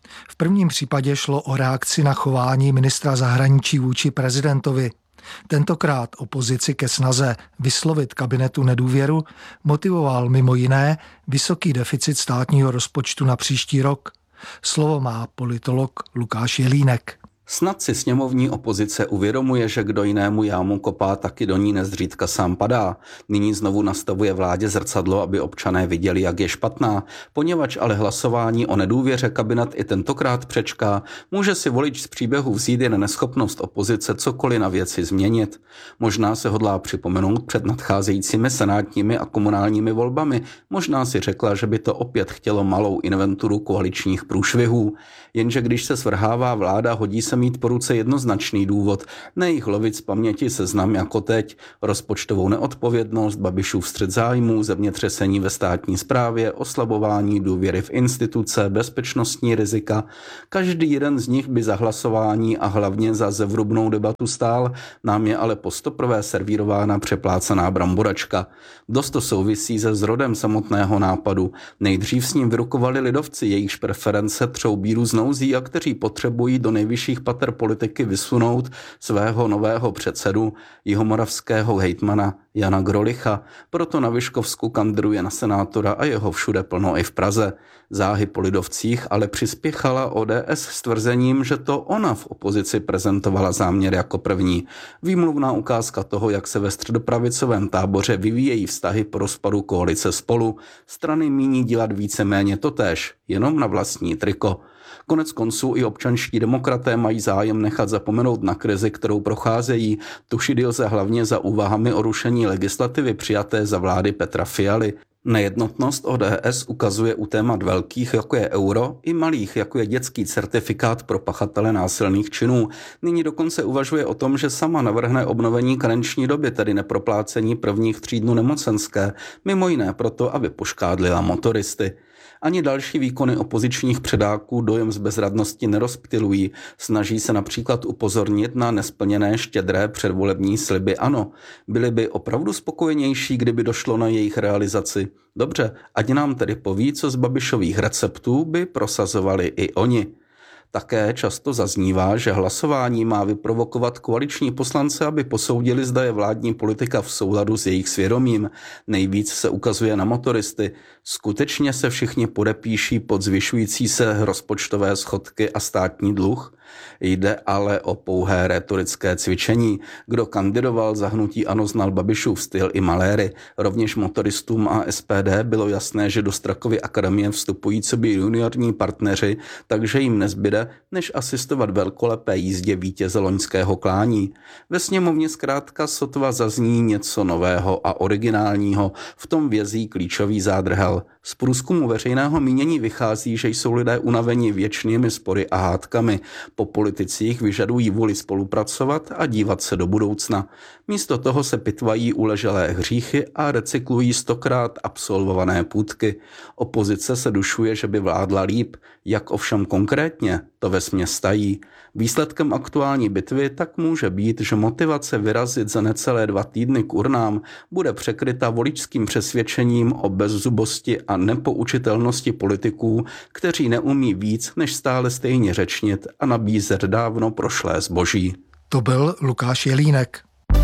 V prvním případě šlo o reakci na chování ministra zahraničí vůči prezidentovi. Tentokrát opozici ke snaze vyslovit kabinetu nedůvěru motivoval mimo jiné vysoký deficit státního rozpočtu na příští rok. Slovo má politolog Lukáš Jelínek. Snad si sněmovní opozice uvědomuje, že kdo jinému jámu kopá, taky do ní nezřídka sám padá. Nyní znovu nastavuje vládě zrcadlo, aby občané viděli, jak je špatná. Poněvadž ale hlasování o nedůvěře kabinet i tentokrát přečká, může si volič z příběhu vzít jen neschopnost opozice cokoliv na věci změnit. Možná se hodlá připomenout před nadcházejícími senátními a komunálními volbami. Možná si řekla, že by to opět chtělo malou inventuru koaličních průšvihů. Jenže když se svrhává vláda, hodí se mít po ruce jednoznačný důvod, ne jich lovit z paměti seznam jako teď, rozpočtovou neodpovědnost, Babišův střet zájmů, zemětřesení ve státní správě, oslabování důvěry v instituce, bezpečnostní rizika. Každý jeden z nich by za hlasování a hlavně za zevrubnou debatu stál, nám je ale postoprvé servírována přeplácaná bramboračka. Dost to souvisí se zrodem samotného nápadu. Nejdřív s ním vyrukovali lidovci, jejichž preference třou bíru z nouzí a kteří potřebují do nejvyšších pater politiky vysunout svého nového předsedu, jihomoravského hejtmana Jana Grolicha. Proto na Vyškovsku kandiduje na senátora a jeho všude plno i v Praze. Záhy po lidovcích ale přispěchala O D S s tvrzením, že to ona v opozici prezentovala záměr jako první. Výmluvná ukázka toho, jak se ve středopravicovém táboře vyvíjejí vztahy po rozpadu koalice Spolu. Strany míní dělat víceméně totéž, jenom na vlastní triko. Konec konců i občanští demokraté mají zájem nechat zapomenout na krizi, kterou procházejí. Tušit lze hlavně za úvahami o rušení legislativy přijaté za vlády Petra Fialy. Nejednotnost O D S ukazuje u témat velkých, jako je euro, i malých, jako je dětský certifikát pro pachatele násilných činů. Nyní dokonce uvažuje o tom, že sama navrhne obnovení karenční doby, tedy neproplácení prvních tří dnů nemocenské, mimo jiné proto, aby poškádlila motoristy. Ani další výkony opozičních předáků dojem z bezradnosti nerozptylují. Snaží se například upozornit na nesplněné štědré předvolební sliby ANO. Byli by opravdu spokojenější, kdyby došlo na jejich realizaci. Dobře, ať nám tedy poví, co z Babišových receptů by prosazovali i oni. Také často zaznívá, že hlasování má vyprovokovat koaliční poslance, aby posoudili, zda je vládní politika v souladu s jejich svědomím. Nejvíc se ukazuje na motoristy. Skutečně se všichni podepíší pod zvyšující se rozpočtové schodky a státní dluh? Jde ale o pouhé rétorické cvičení. Kdo kandidoval za hnutí ANO, znal Babišův styl i maléry. Rovněž motoristům a S P D bylo jasné, že do Strakovy akademie vstupují coby juniorní partneři, takže jim nezbyde, než asistovat velkolepé jízdě vítěze loňského klání. Ve sněmovně zkrátka sotva zazní něco nového a originálního, v tom vězí klíčový zádrhel. Z průzkumu veřejného mínění vychází, že jsou lidé unaveni věčnými spory a hádkami. Po politicích vyžadují vůli spolupracovat a dívat se do budoucna. Místo toho se pitvají uleželé hříchy a recyklují stokrát absolvované půtky. Opozice se dušuje, že by vládla líp. Jak ovšem konkrétně, to vesměs tají. Výsledkem aktuální bitvy tak může být, že motivace vyrazit za necelé dva týdny k urnám bude překryta voličským přesvědčením o bezzubosti a nepoučitelnosti politiků, kteří neumí víc, než stále stejně řečnit a nabízet dávno prošlé zboží. To byl Lukáš Jelínek.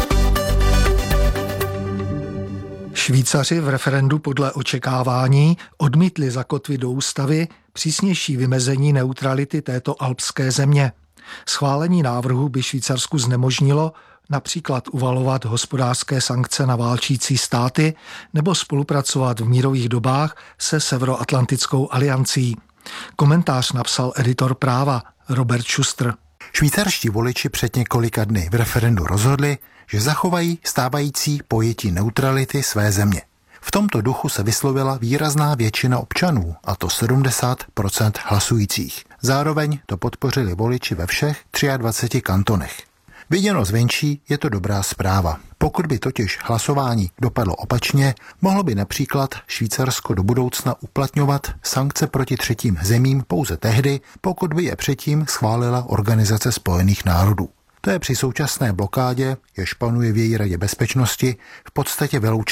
Švýcaři v referendu podle očekávání odmítli zakotvit do ústavy přísnější vymezení neutrality této alpské země. Schválení návrhu by Švýcarsku znemožnilo například uvalovat hospodářské sankce na válčící státy nebo spolupracovat v mírových dobách se Severoatlantickou aliancí. Komentář napsal editor Práva Robert Schuster. Švýcarští voliči před několika dny v referendu rozhodli, že zachovají stávající pojetí neutrality své země. V tomto duchu se vyslovila výrazná většina občanů, a to sedmdesát procent hlasujících. Zároveň to podpořili voliči ve všech dvaceti třech kantonech. Viděno zvenčí je to dobrá zpráva. Pokud by totiž hlasování dopadlo opačně, mohlo by například Švýcarsko do budoucna uplatňovat sankce proti třetím zemím pouze tehdy, pokud by je předtím schválila Organizace spojených národů. To je při současné blokádě, jež panuje v její radě bezpečnosti, v podstatě vyloučeno.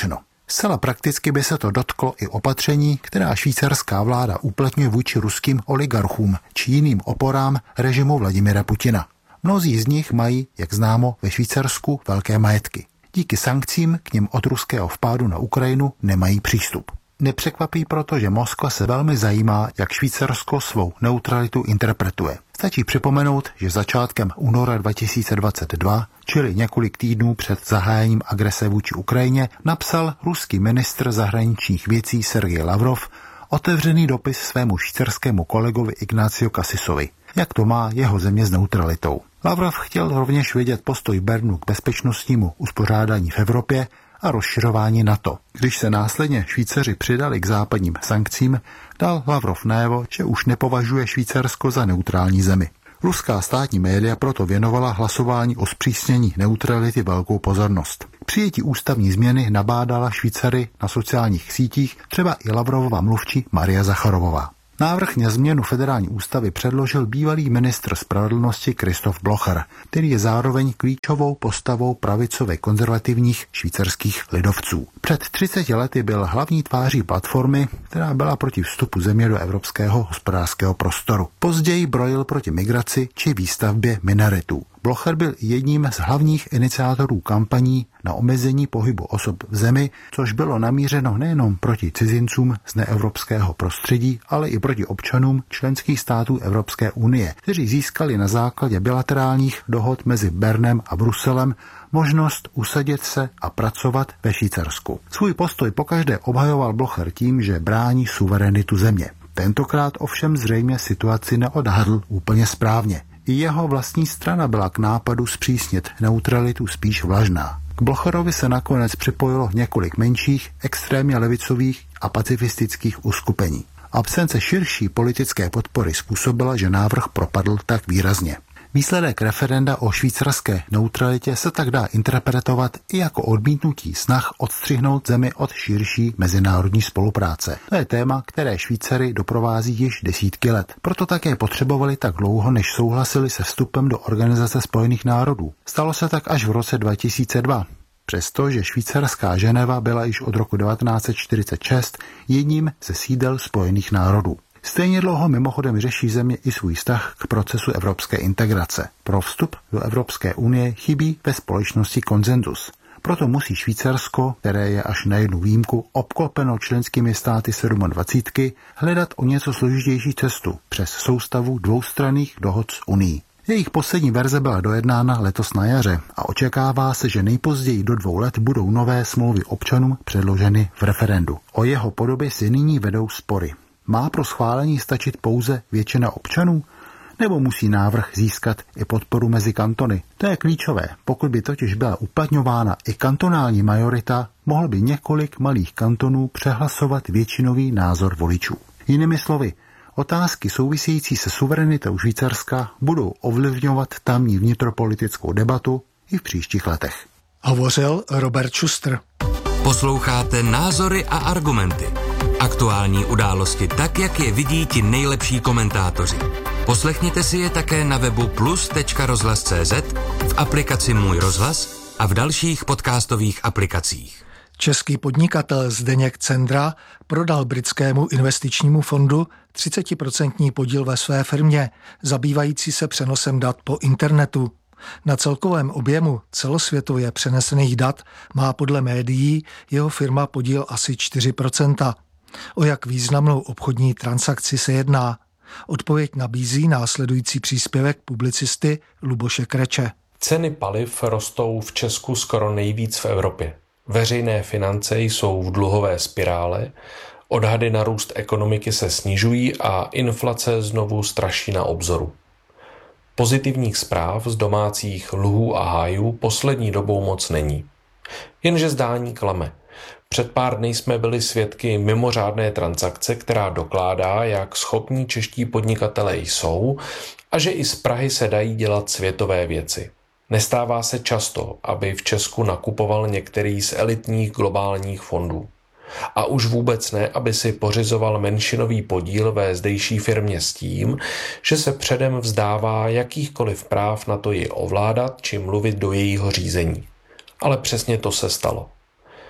Zcela prakticky by se to dotklo i opatření, která švýcarská vláda uplatňuje vůči ruským oligarchům či jiným oporám režimu Vladimira Putina. Mnozí z nich mají, jak známo, ve Švýcarsku velké majetky. Díky sankcím k nim od ruského vpádu na Ukrajinu nemají přístup. Nepřekvapí proto, že Moskva se velmi zajímá, jak Švýcarsko svou neutralitu interpretuje. Stačí připomenout, že začátkem února dva tisíce dvacet dva, čili několik týdnů před zahájením agrese vůči Ukrajině, napsal ruský ministr zahraničních věcí Sergej Lavrov otevřený dopis svému švýcarskému kolegovi Ignacio Cassisovi. Jak to má jeho země s neutralitou? Lavrov chtěl rovněž vědět postoj Bernu k bezpečnostnímu uspořádání v Evropě a rozšiřování NATO. Když se následně Švýcaři přidali k západním sankcím, dal Lavrov najevo, že už nepovažuje Švýcarsko za neutrální zemi. Ruská státní média proto věnovala hlasování o zpřísnění neutrality velkou pozornost. K přijetí ústavní změny nabádala Švýcary na sociálních sítích třeba i Lavrovova mluvčí Maria Zacharovová. Návrh na změnu federální ústavy předložil bývalý ministr spravedlnosti Christoph Blocher, který je zároveň klíčovou postavou pravicově konzervativních švýcarských lidovců. Před třiceti lety byl hlavní tváří platformy, která byla proti vstupu země do evropského hospodářského prostoru. Později brojil proti migraci či výstavbě minaretů. Blocher byl jedním z hlavních iniciátorů kampaní na omezení pohybu osob v zemi, což bylo namířeno nejenom proti cizincům z neevropského prostředí, ale i proti občanům členských států Evropské unie, kteří získali na základě bilaterálních dohod mezi Bernem a Bruselem možnost usadit se a pracovat ve Švýcarsku. Svůj postoj pokaždé obhajoval Blocher tím, že brání suverenitu země. Tentokrát ovšem zřejmě situaci neodhadl úplně správně. I jeho vlastní strana byla k nápadu zpřísnit neutralitu spíš vlažná. K Blocherovi se nakonec připojilo několik menších, extrémně levicových a pacifistických uskupení. Absence širší politické podpory způsobila, že návrh propadl tak výrazně. Výsledek referenda o švýcarské neutralitě se tak dá interpretovat i jako odmítnutí snah odstřihnout zemi od širší mezinárodní spolupráce. To je téma, které Švýcary doprovází již desítky let. Proto také potřebovali tak dlouho, než souhlasili se vstupem do Organizace spojených národů. Stalo se tak až v roce dva tisíce dva. Přestože švýcarská Ženeva byla již od roku devatenáct set čtyřicet šest jedním ze sídel Spojených národů. Stejně dlouho mimochodem řeší země i svůj vztah k procesu evropské integrace. Pro vstup do Evropské unie chybí ve společnosti konsenzus. Proto musí Švýcarsko, které je až na jednu výjimku obklopeno členskými státy sedmadvacítky, hledat o něco složitější cestu přes soustavu dvoustranných dohod s Unií. Jejich poslední verze byla dojednána letos na jaře a očekává se, že nejpozději do dvou let budou nové smlouvy občanům předloženy v referendu. O jeho podobě si nyní vedou spory. Má pro schválení stačit pouze většina občanů? Nebo musí návrh získat i podporu mezi kantony? To je klíčové. Pokud by totiž byla uplatňována i kantonální majorita, mohl by několik malých kantonů přehlasovat většinový názor voličů. Jinými slovy, otázky související se suverenitou Švýcarska budou ovlivňovat tamní vnitropolitickou debatu i v příštích letech. Hovořil Robert Schuster. Posloucháte Názory a argumenty. Aktuální události tak, jak je vidí ti nejlepší komentátoři. Poslechněte si je také na webu plus tečka rozhlas tečka cé zet, v aplikaci Můj rozhlas a v dalších podcastových aplikacích. Český podnikatel Zdeněk Cendra prodal britskému investičnímu fondu třicet procent podíl ve své firmě, zabývající se přenosem dat po internetu. Na celkovém objemu celosvětově přenesených dat má podle médií jeho firma podíl asi čtyři procenta. O jak významnou obchodní transakci se jedná? Odpověď nabízí následující příspěvek publicisty Luboše Kreče. Ceny paliv rostou v Česku skoro nejvíc v Evropě. Veřejné finance jsou v dluhové spirále, odhady na růst ekonomiky se snižují a inflace znovu straší na obzoru. Pozitivních zpráv z domácích lhů a hájů poslední dobou moc není. Jenže zdání klame. Před pár dny jsme byli svědky mimořádné transakce, která dokládá, jak schopní čeští podnikatelé jsou a že i z Prahy se dají dělat světové věci. Nestává se často, aby v Česku nakupoval některý z elitních globálních fondů. A už vůbec ne, aby si pořizoval menšinový podíl ve zdejší firmě s tím, že se předem vzdává jakýchkoliv práv na to ji ovládat či mluvit do jejího řízení. Ale přesně to se stalo.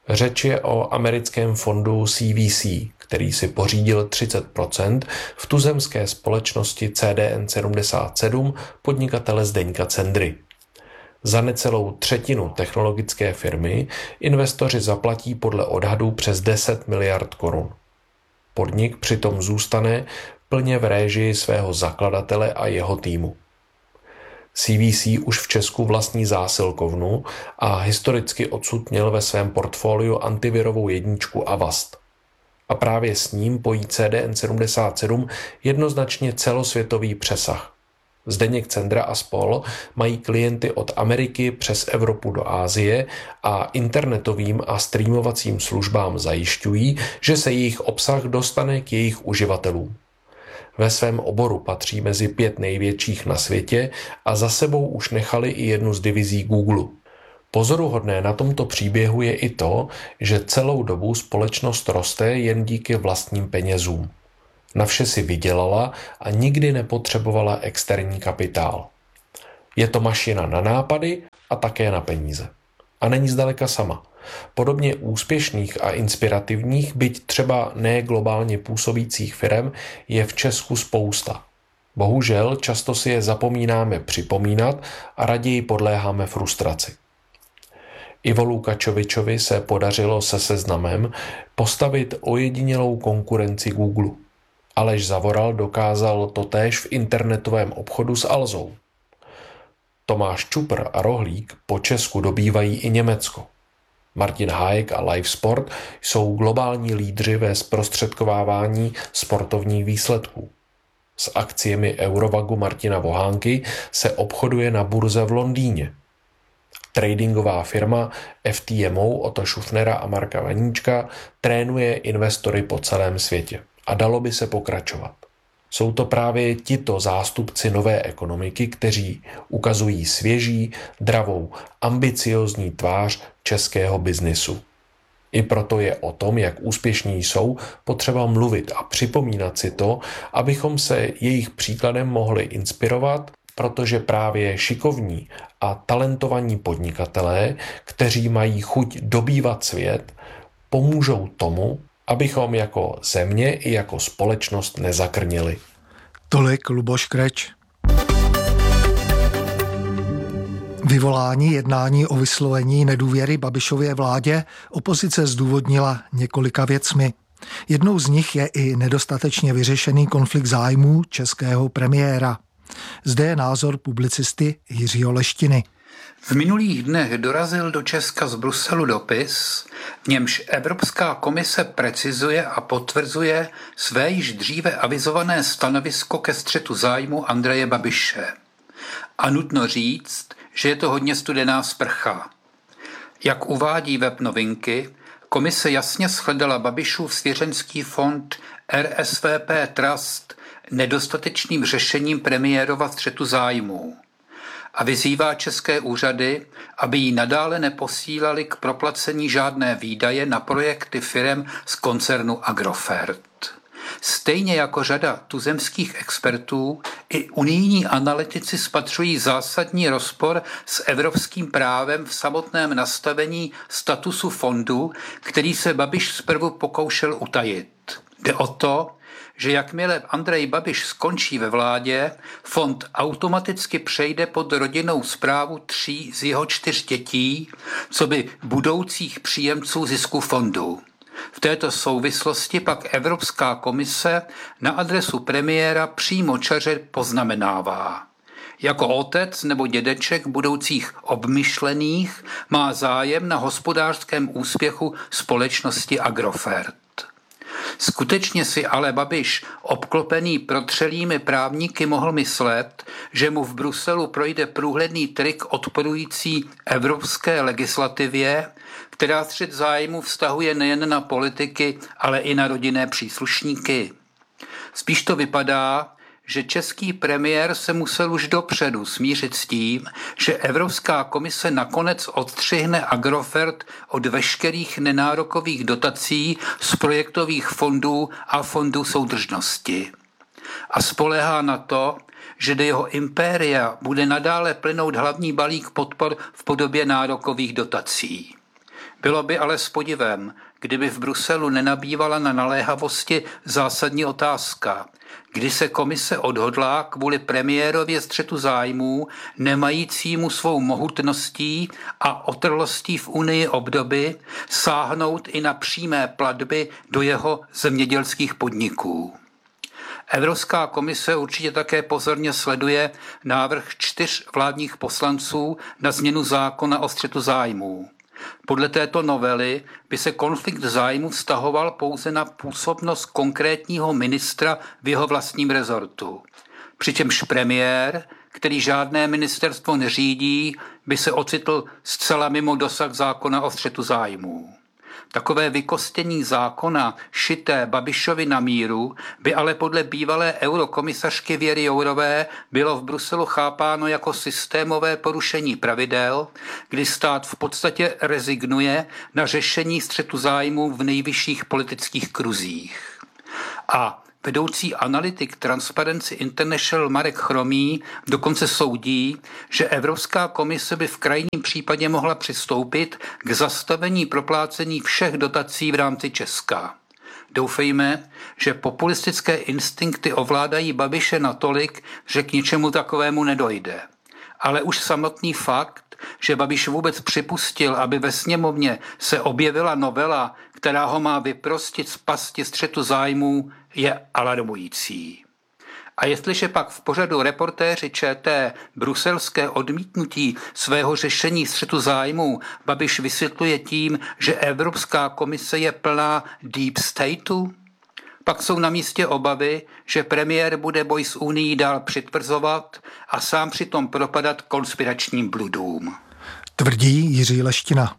Řeč je o americkém fondu C V C, který si pořídil třicet procent v tuzemské společnosti C D N sedmdesát sedm podnikatele Zdeňka Cendry. Za necelou třetinu technologické firmy investoři zaplatí podle odhadů přes deset miliard korun. Podnik přitom zůstane plně v réžii svého zakladatele a jeho týmu. C V C už v Česku vlastní zásilkovnu a historicky odsud měl ve svém portfoliu antivirovou jedničku Avast. A právě s ním pojí C D N sedmdesát sedm jednoznačně celosvětový přesah. Zdeněk Cendra a spol. Mají klienty od Ameriky přes Evropu do Asie a internetovým a streamovacím službám zajišťují, že se jejich obsah dostane k jejich uživatelům. Ve svém oboru patří mezi pět největších na světě a za sebou už nechali i jednu z divizí Google. Pozoruhodné na tomto příběhu je i to, že celou dobu společnost roste jen díky vlastním penězům. Na vše si vydělala a nikdy nepotřebovala externí kapitál. Je to mašina na nápady a také na peníze. A není zdaleka sama. Podobně úspěšných a inspirativních, byť třeba ne globálně působících firem, je v Česku spousta. Bohužel často si je zapomínáme připomínat a raději podléháme frustraci. Ivo Lukačovičovi se podařilo se Seznamem postavit ojedinělou konkurenci Google. Aleš Zavoral dokázal totéž v internetovém obchodu s Alzou. Tomáš Čupr a Rohlík po Česku dobývají i Německo. Martin Hájek a Livesport jsou globální lídři ve zprostředkovávání sportovních výsledků. S akciemi Eurovagu Martina Vohánky se obchoduje na burze v Londýně. Tradingová firma F T M O Otto Šufnera a Marka Vaníčka trénuje investory po celém světě. A dalo by se pokračovat. Jsou to právě tito zástupci nové ekonomiky, kteří ukazují svěží, dravou, ambiciózní tvář českého biznisu. I proto je o tom, jak úspěšní jsou, potřeba mluvit a připomínat si to, abychom se jejich příkladem mohli inspirovat, protože právě šikovní a talentovaní podnikatelé, kteří mají chuť dobývat svět, pomůžou tomu, abychom jako země i jako společnost nezakrnili. Tolik Luboš Kreč. Vyvolání jednání o vyslovení nedůvěry Babišově vládě opozice zdůvodnila několika věcmi. Jednou z nich je i nedostatečně vyřešený konflikt zájmů českého premiéra. Zde je názor publicisty Jiřího Leštiny. V minulých dnech dorazil do Česka z Bruselu dopis, v němž Evropská komise precizuje a potvrzuje své již dříve avizované stanovisko ke střetu zájmu Andreje Babiše. A nutno říct, že je to hodně studená sprcha. Jak uvádí web Novinky, komise jasně shledala Babišův svěřenský fond R S V P Trust nedostatečným řešením premiérova střetu zájmů a vyzývá české úřady, aby jí nadále neposílali k proplacení žádné výdaje na projekty firem z koncernu Agrofert. Stejně jako řada tuzemských expertů, i unijní analytici spatřují zásadní rozpor s evropským právem v samotném nastavení statusu fondu, který se Babiš zprvu pokoušel utajit. Jde o to, že jakmile Andrej Babiš skončí ve vládě, fond automaticky přejde pod rodinnou správu tří z jeho čtyř dětí, co by budoucích příjemců zisku fondu. V této souvislosti pak Evropská komise na adresu premiéra přímočaře poznamenává. Jako otec nebo dědeček budoucích obmyšlených má zájem na hospodářském úspěchu společnosti Agrofert. Skutečně si ale Babiš, obklopený protřelými právníky, mohl myslet, že mu v Bruselu projde průhledný trik odporující evropské legislativě, která střet zájmu vztahuje nejen na politiky, ale i na rodinné příslušníky. Spíš to vypadá, že český premiér se musel už dopředu smířit s tím, že Evropská komise nakonec odstřihne Agrofert od veškerých nenárokových dotací z projektových fondů a fondů soudržnosti. A spoléhá na to, že do jeho impéria bude nadále plynout hlavní balík podpor v podobě nárokových dotací. Bylo by ale s podivem, kdyby v Bruselu nenabývala na naléhavosti zásadní otázka, kdy se komise odhodlá kvůli premiérově střetu zájmů, nemajícímu svou mohutností a otrlostí v Unii obdoby, sáhnout i na přímé platby do jeho zemědělských podniků. Evropská komise určitě také pozorně sleduje návrh čtyř vládních poslanců na změnu zákona o střetu zájmů. Podle této novely by se konflikt zájmu vztahoval pouze na působnost konkrétního ministra v jeho vlastním rezortu. Přičemž premiér, který žádné ministerstvo neřídí, by se ocitl zcela mimo dosah zákona o střetu zájmů. Takové vykostění zákona šité Babišovi na míru by ale podle bývalé eurokomisařky Věry Jourové bylo v Bruselu chápáno jako systémové porušení pravidel, kdy stát v podstatě rezignuje na řešení střetu zájmů v nejvyšších politických kruzích. A vedoucí analytik Transparency International Marek Chromý dokonce soudí, že Evropská komise by v krajním případě mohla přistoupit k zastavení proplácení všech dotací v rámci Česka. Doufejme, že populistické instinkty ovládají Babiše natolik, že k ničemu takovému nedojde. Ale už samotný fakt, že Babiš vůbec připustil, aby ve sněmovně se objevila novela, která ho má vyprostit z pasti střetu zájmů, je alarmující. A jestliže pak v pořadu Reportéři ČT bruselské odmítnutí svého řešení střetu zájmů Babiš vysvětluje tím, že Evropská komise je plná deep stateu, pak jsou na místě obavy, že premiér bude boj s Unií dál přitvrzovat a sám přitom propadat konspiračním bludům. Tvrdí Jiří Leština.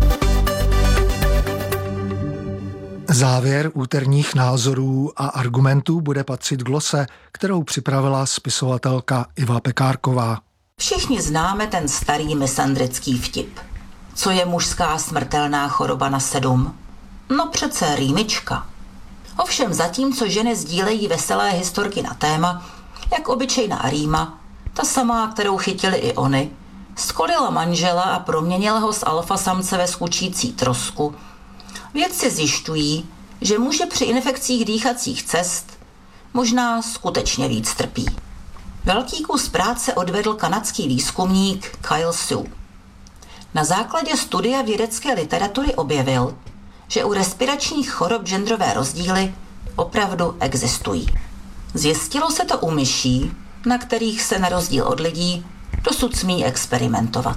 Závěr úterních názorů a argumentů bude patřit glose, kterou připravila spisovatelka Iva Pekárková. Všichni známe ten starý misandrický vtip. Co je mužská smrtelná choroba na sedm? No přece rýmička. Ovšem zatímco ženy sdílejí veselé historky na téma, jak obyčejná rýma, ta samá, kterou chytili i oni, skolila manžela a proměnila ho z alfasamce ve skučící trosku, vědci zjišťují, že muži při infekcích dýchacích cest možná skutečně víc trpí. Velký kus práce odvedl kanadský výzkumník Kyle Sue. Na základě studia vědecké literatury objevil, že u respiračních chorob genderové rozdíly opravdu existují. Zjistilo se to u myší, na kterých se na rozdíl od lidí dosud smí experimentovat.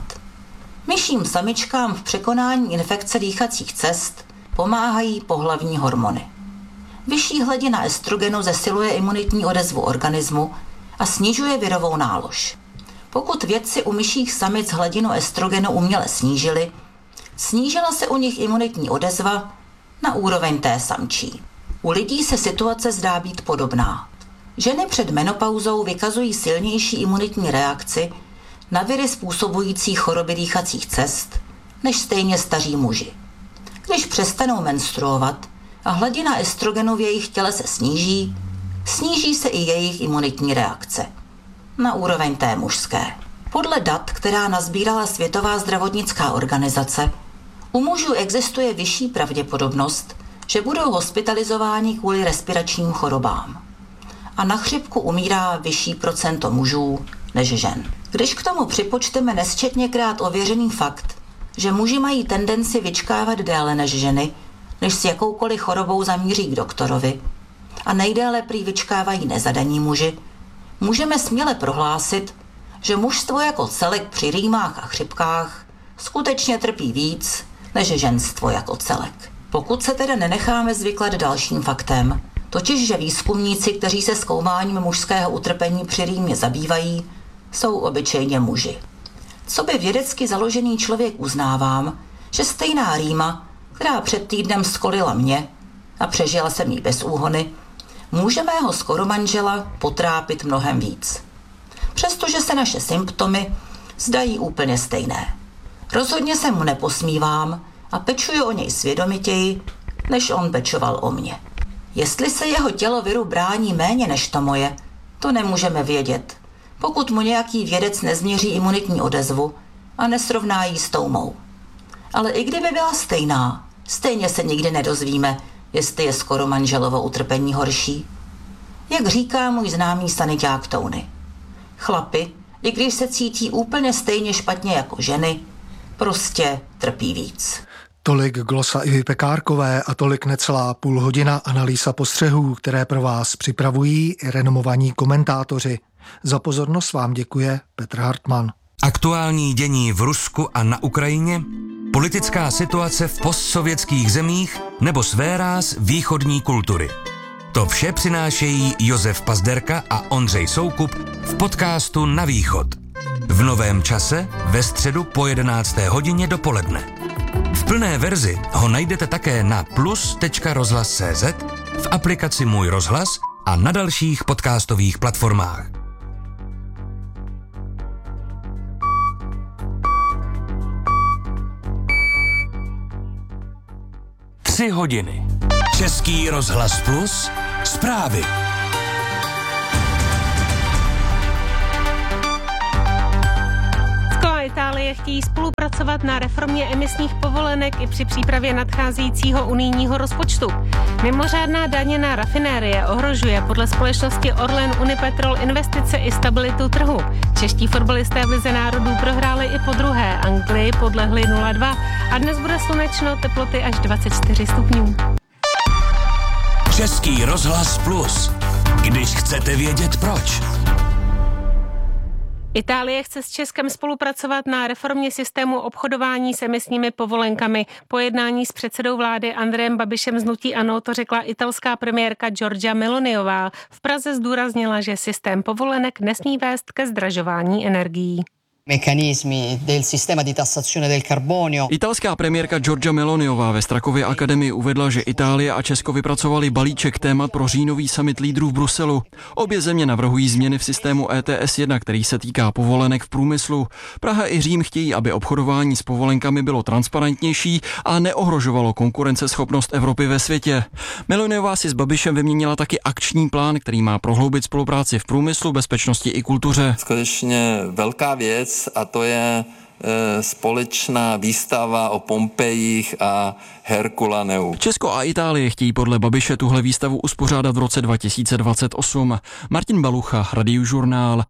Myším samičkám v překonání infekce dýchacích cest pomáhají pohlavní hormony. Vyšší hladina estrogenu zesiluje imunitní odezvu organismu a snižuje virovou nálož. Pokud vědci u myších samic hladinu estrogenu uměle snížili, snížila se u nich imunitní odezva na úroveň té samčí. U lidí se situace zdá být podobná. Ženy před menopauzou vykazují silnější imunitní reakci na viry způsobující choroby dýchacích cest než stejně staří muži. Když přestanou menstruovat a hladina estrogenu v jejich těle se sníží, sníží se i jejich imunitní reakce na úroveň té mužské. Podle dat, která nazbírala Světová zdravotnická organizace, u mužů existuje vyšší pravděpodobnost, že budou hospitalizováni kvůli respiračním chorobám. A na chřipku umírá vyšší procento mužů než žen. Když k tomu připočteme nesčetněkrát ověřený fakt, že muži mají tendenci vyčkávat déle než ženy, než s jakoukoliv chorobou zamíří k doktorovi, a nejdéle prý vyčkávají nezadaní muži, můžeme směle prohlásit, že mužstvo jako celek při rýmách a chřipkách skutečně trpí víc než ženstvo jako celek. Pokud se tedy nenecháme zvyklat dalším faktem, totiž že výzkumníci, kteří se zkoumáním mužského utrpení při rýmě zabývají, jsou obyčejně muži. Co by vědecky založený člověk uznávám, že stejná rýma, která před týdnem skolila mě a přežila jsem jí bez úhony, může mého skoromanžela potrápit mnohem víc. Přestože se naše symptomy zdají úplně stejné. Rozhodně se mu neposmívám a pečuju o něj svědomitěji, než on pečoval o mě. Jestli se jeho tělo viru brání méně než to moje, to nemůžeme vědět, pokud mu nějaký vědec nezměří imunitní odezvu a nesrovná ji s tou mou. Ale i kdyby byla stejná, stejně se nikdy nedozvíme, jestli je skoro manželovo utrpení horší. Jak říká můj známý saniťák Tony. Chlapi, i když se cítí úplně stejně špatně jako ženy, prostě trpí víc. Tolik glosa Ivy Pekárkové a tolik necelá půl hodina analýza postřehů, které pro vás připravují renomovaní komentátoři. Za pozornost vám děkuje Petr Hartmann. Aktuální dění v Rusku a na Ukrajině, politická situace v postsovětských zemích nebo sféráz východní kultury. To vše přinášejí Josef Pazderka a Ondřej Soukup v podcastu Na východ. V novém čase ve středu po jedenácté hodině dopoledne. V plné verzi ho najdete také na plus tečka rozhlas tečka cé zet, v aplikaci Můj rozhlas a na dalších podcastových platformách. Tři hodiny. Český rozhlas plus. Zprávy. Itálie chtějí spolupracovat na reformě emisních povolenek i při přípravě nadcházejícího unijního rozpočtu. Mimořádná daně na rafinérie ohrožuje podle společnosti Orlen Unipetrol investice i stabilitu trhu. Čeští fotbalisté v Lize národů prohráli i po druhé, Anglii podlehli nula dva a dnes bude slunečno, teploty až dvacet čtyři stupňů. Český rozhlas plus. Když chcete vědět proč. Itálie chce s Českem spolupracovat na reformě systému obchodování s emisními povolenkami. Po jednání s předsedou vlády Andrejem Babišem z hnutí ANO to řekla italská premiérka Giorgia Meloniová. V Praze zdůraznila, že systém povolenek nesmí vést ke zdražování energií. Meccanismi del sistema di tassazione del carbonio. Italská premiérka Giorgia Meloniová ve Strakově akademii uvedla, že Itálie a Česko vypracovali balíček témat pro říjnový summit lídrů v Bruselu. Obě země navrhují změny v systému E T S jedna, který se týká povolenek v průmyslu. Praha i Řím chtějí, aby obchodování s povolenkami bylo transparentnější a neohrožovalo konkurenceschopnost Evropy ve světě. Meloniová si s Babišem vyměnila taky akční plán, který má prohloubit spolupráci v průmyslu, bezpečnosti i kultuře. Skutečně velká věc. A to je e, společná výstava o Pompejích a Herkulaneu. Česko a Itálie chtějí podle Babiše tuhle výstavu uspořádat v roce dva tisíce dvacet osm. Martin Balucha, Radiožurnál.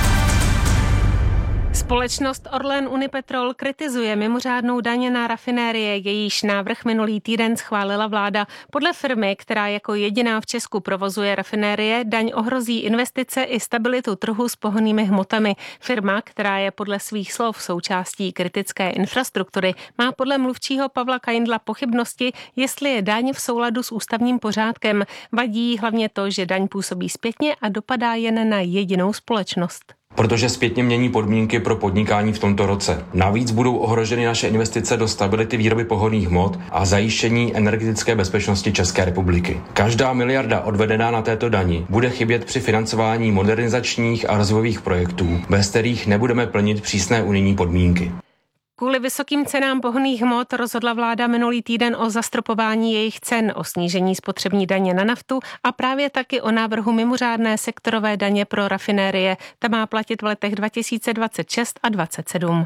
Společnost Orlen Unipetrol kritizuje mimořádnou daň na rafinérie, jejíž návrh minulý týden schválila vláda. Podle firmy, která jako jediná v Česku provozuje rafinérie, daň ohrozí investice i stabilitu trhu s pohonnými hmotami. Firma, která je podle svých slov součástí kritické infrastruktury, má podle mluvčího Pavla Kaindla pochybnosti, jestli je daň v souladu s ústavním pořádkem. Vadí hlavně to, že daň působí zpětně a dopadá jen na jedinou společnost. Protože zpětně mění podmínky pro podnikání v tomto roce. Navíc budou ohroženy naše investice do stability výroby pohonných hmot a zajištění energetické bezpečnosti České republiky. Každá miliarda odvedená na této dani bude chybět při financování modernizačních a rozvojových projektů, bez kterých nebudeme plnit přísné unijní podmínky. Kvůli vysokým cenám pohonných hmot rozhodla vláda minulý týden o zastropování jejich cen, o snížení spotřební daně na naftu a právě taky o návrhu mimořádné sektorové daně pro rafinérie. Ta má platit v letech dva tisíce dvacet šest a dvacet sedm.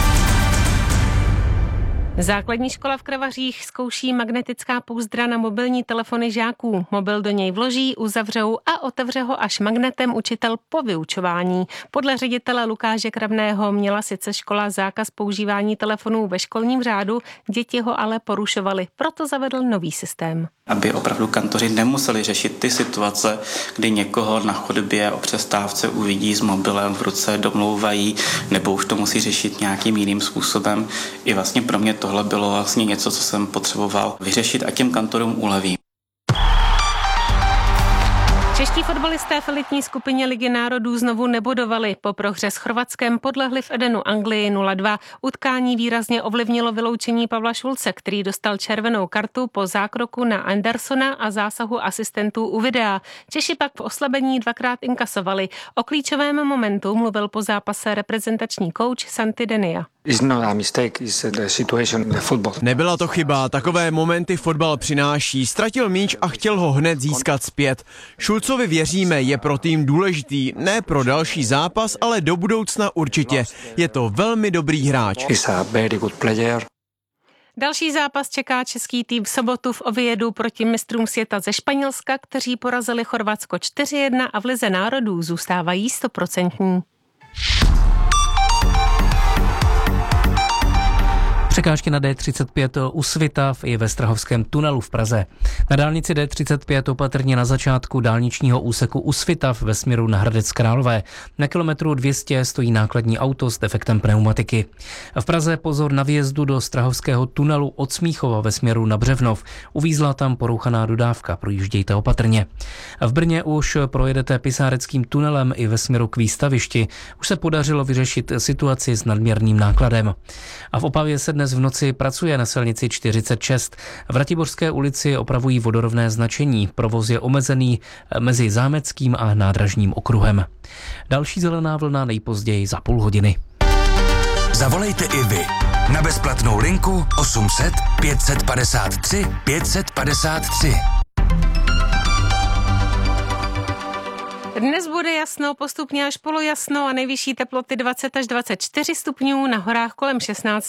Základní škola v Kravařích zkouší magnetická pouzdra na mobilní telefony žáků. Mobil do něj vloží, uzavřou a otevře ho až magnetem učitel po vyučování. Podle ředitele Lukáše Kravného měla sice škola zákaz používání telefonů ve školním řádu, děti ho ale porušovaly, proto zavedl nový systém. Aby opravdu kantoři nemuseli řešit ty situace, kdy někoho na chodbě o přestávce uvidí s mobilem v ruce, domlouvají, nebo už to musí řešit nějakým jiným způsobem. I vlastně pro mě tohle bylo vlastně něco, co jsem potřeboval vyřešit a těm kantorům uleví. Čeští fotbalisté v elitní skupině Ligy národů znovu nebodovali. Po prohře s Chorvatskem podlehli v Edenu Anglii nula dva. Utkání výrazně ovlivnilo vyloučení Pavla Šulce, který dostal červenou kartu po zákroku na Andersona a zásahu asistentů u videa. Češi pak v oslabení dvakrát inkasovali. O klíčovém momentu mluvil po zápase reprezentační kouč Santi Denia. Nebyla to chyba, takové momenty fotbal přináší. Ztratil míč a chtěl ho hned získat zpět. Šulcovi věříme, je pro tým důležitý, ne pro další zápas, ale do budoucna určitě. Je to velmi dobrý hráč. Další zápas čeká český tým v sobotu v Oviedu proti mistrům světa ze Španělska, kteří porazili Chorvatsko čtyři jedna a v Lize národů zůstávají stoprocentní. Překážky na D třicet pět u Svitav i ve Strahovském tunelu v Praze. Na dálnici D třicet pět opatrně na začátku dálničního úseku u Svitav ve směru na Hradec Králové. Na kilometru dvě stě stojí nákladní auto s defektem pneumatiky. V Praze pozor na výjezdu do Strahovského tunelu od Smíchova ve směru na Břevnov. Uvízla tam porouchaná dodávka, projíždějte opatrně. V Brně už projedete Pisáreckým tunelem i ve směru k výstavišti. Už se podařilo vyřešit situaci s nadměrným nákladem. A v Opavě se dnes v noci pracuje na silnici čtyřicet šest. V Ratiborské ulici opravují vodorovné značení. Provoz je omezený mezi Zámeckým a Nádražním okruhem. Další zelená vlna nejpozději za půl hodiny. Zavolejte i vy na bezplatnou linku osm set pět set padesát tři pět set padesát tři. Dnes bude jasno, postupně až polojasno a nejvyšší teploty dvacet až dvacet čtyři stupňů, na horách kolem šestnáct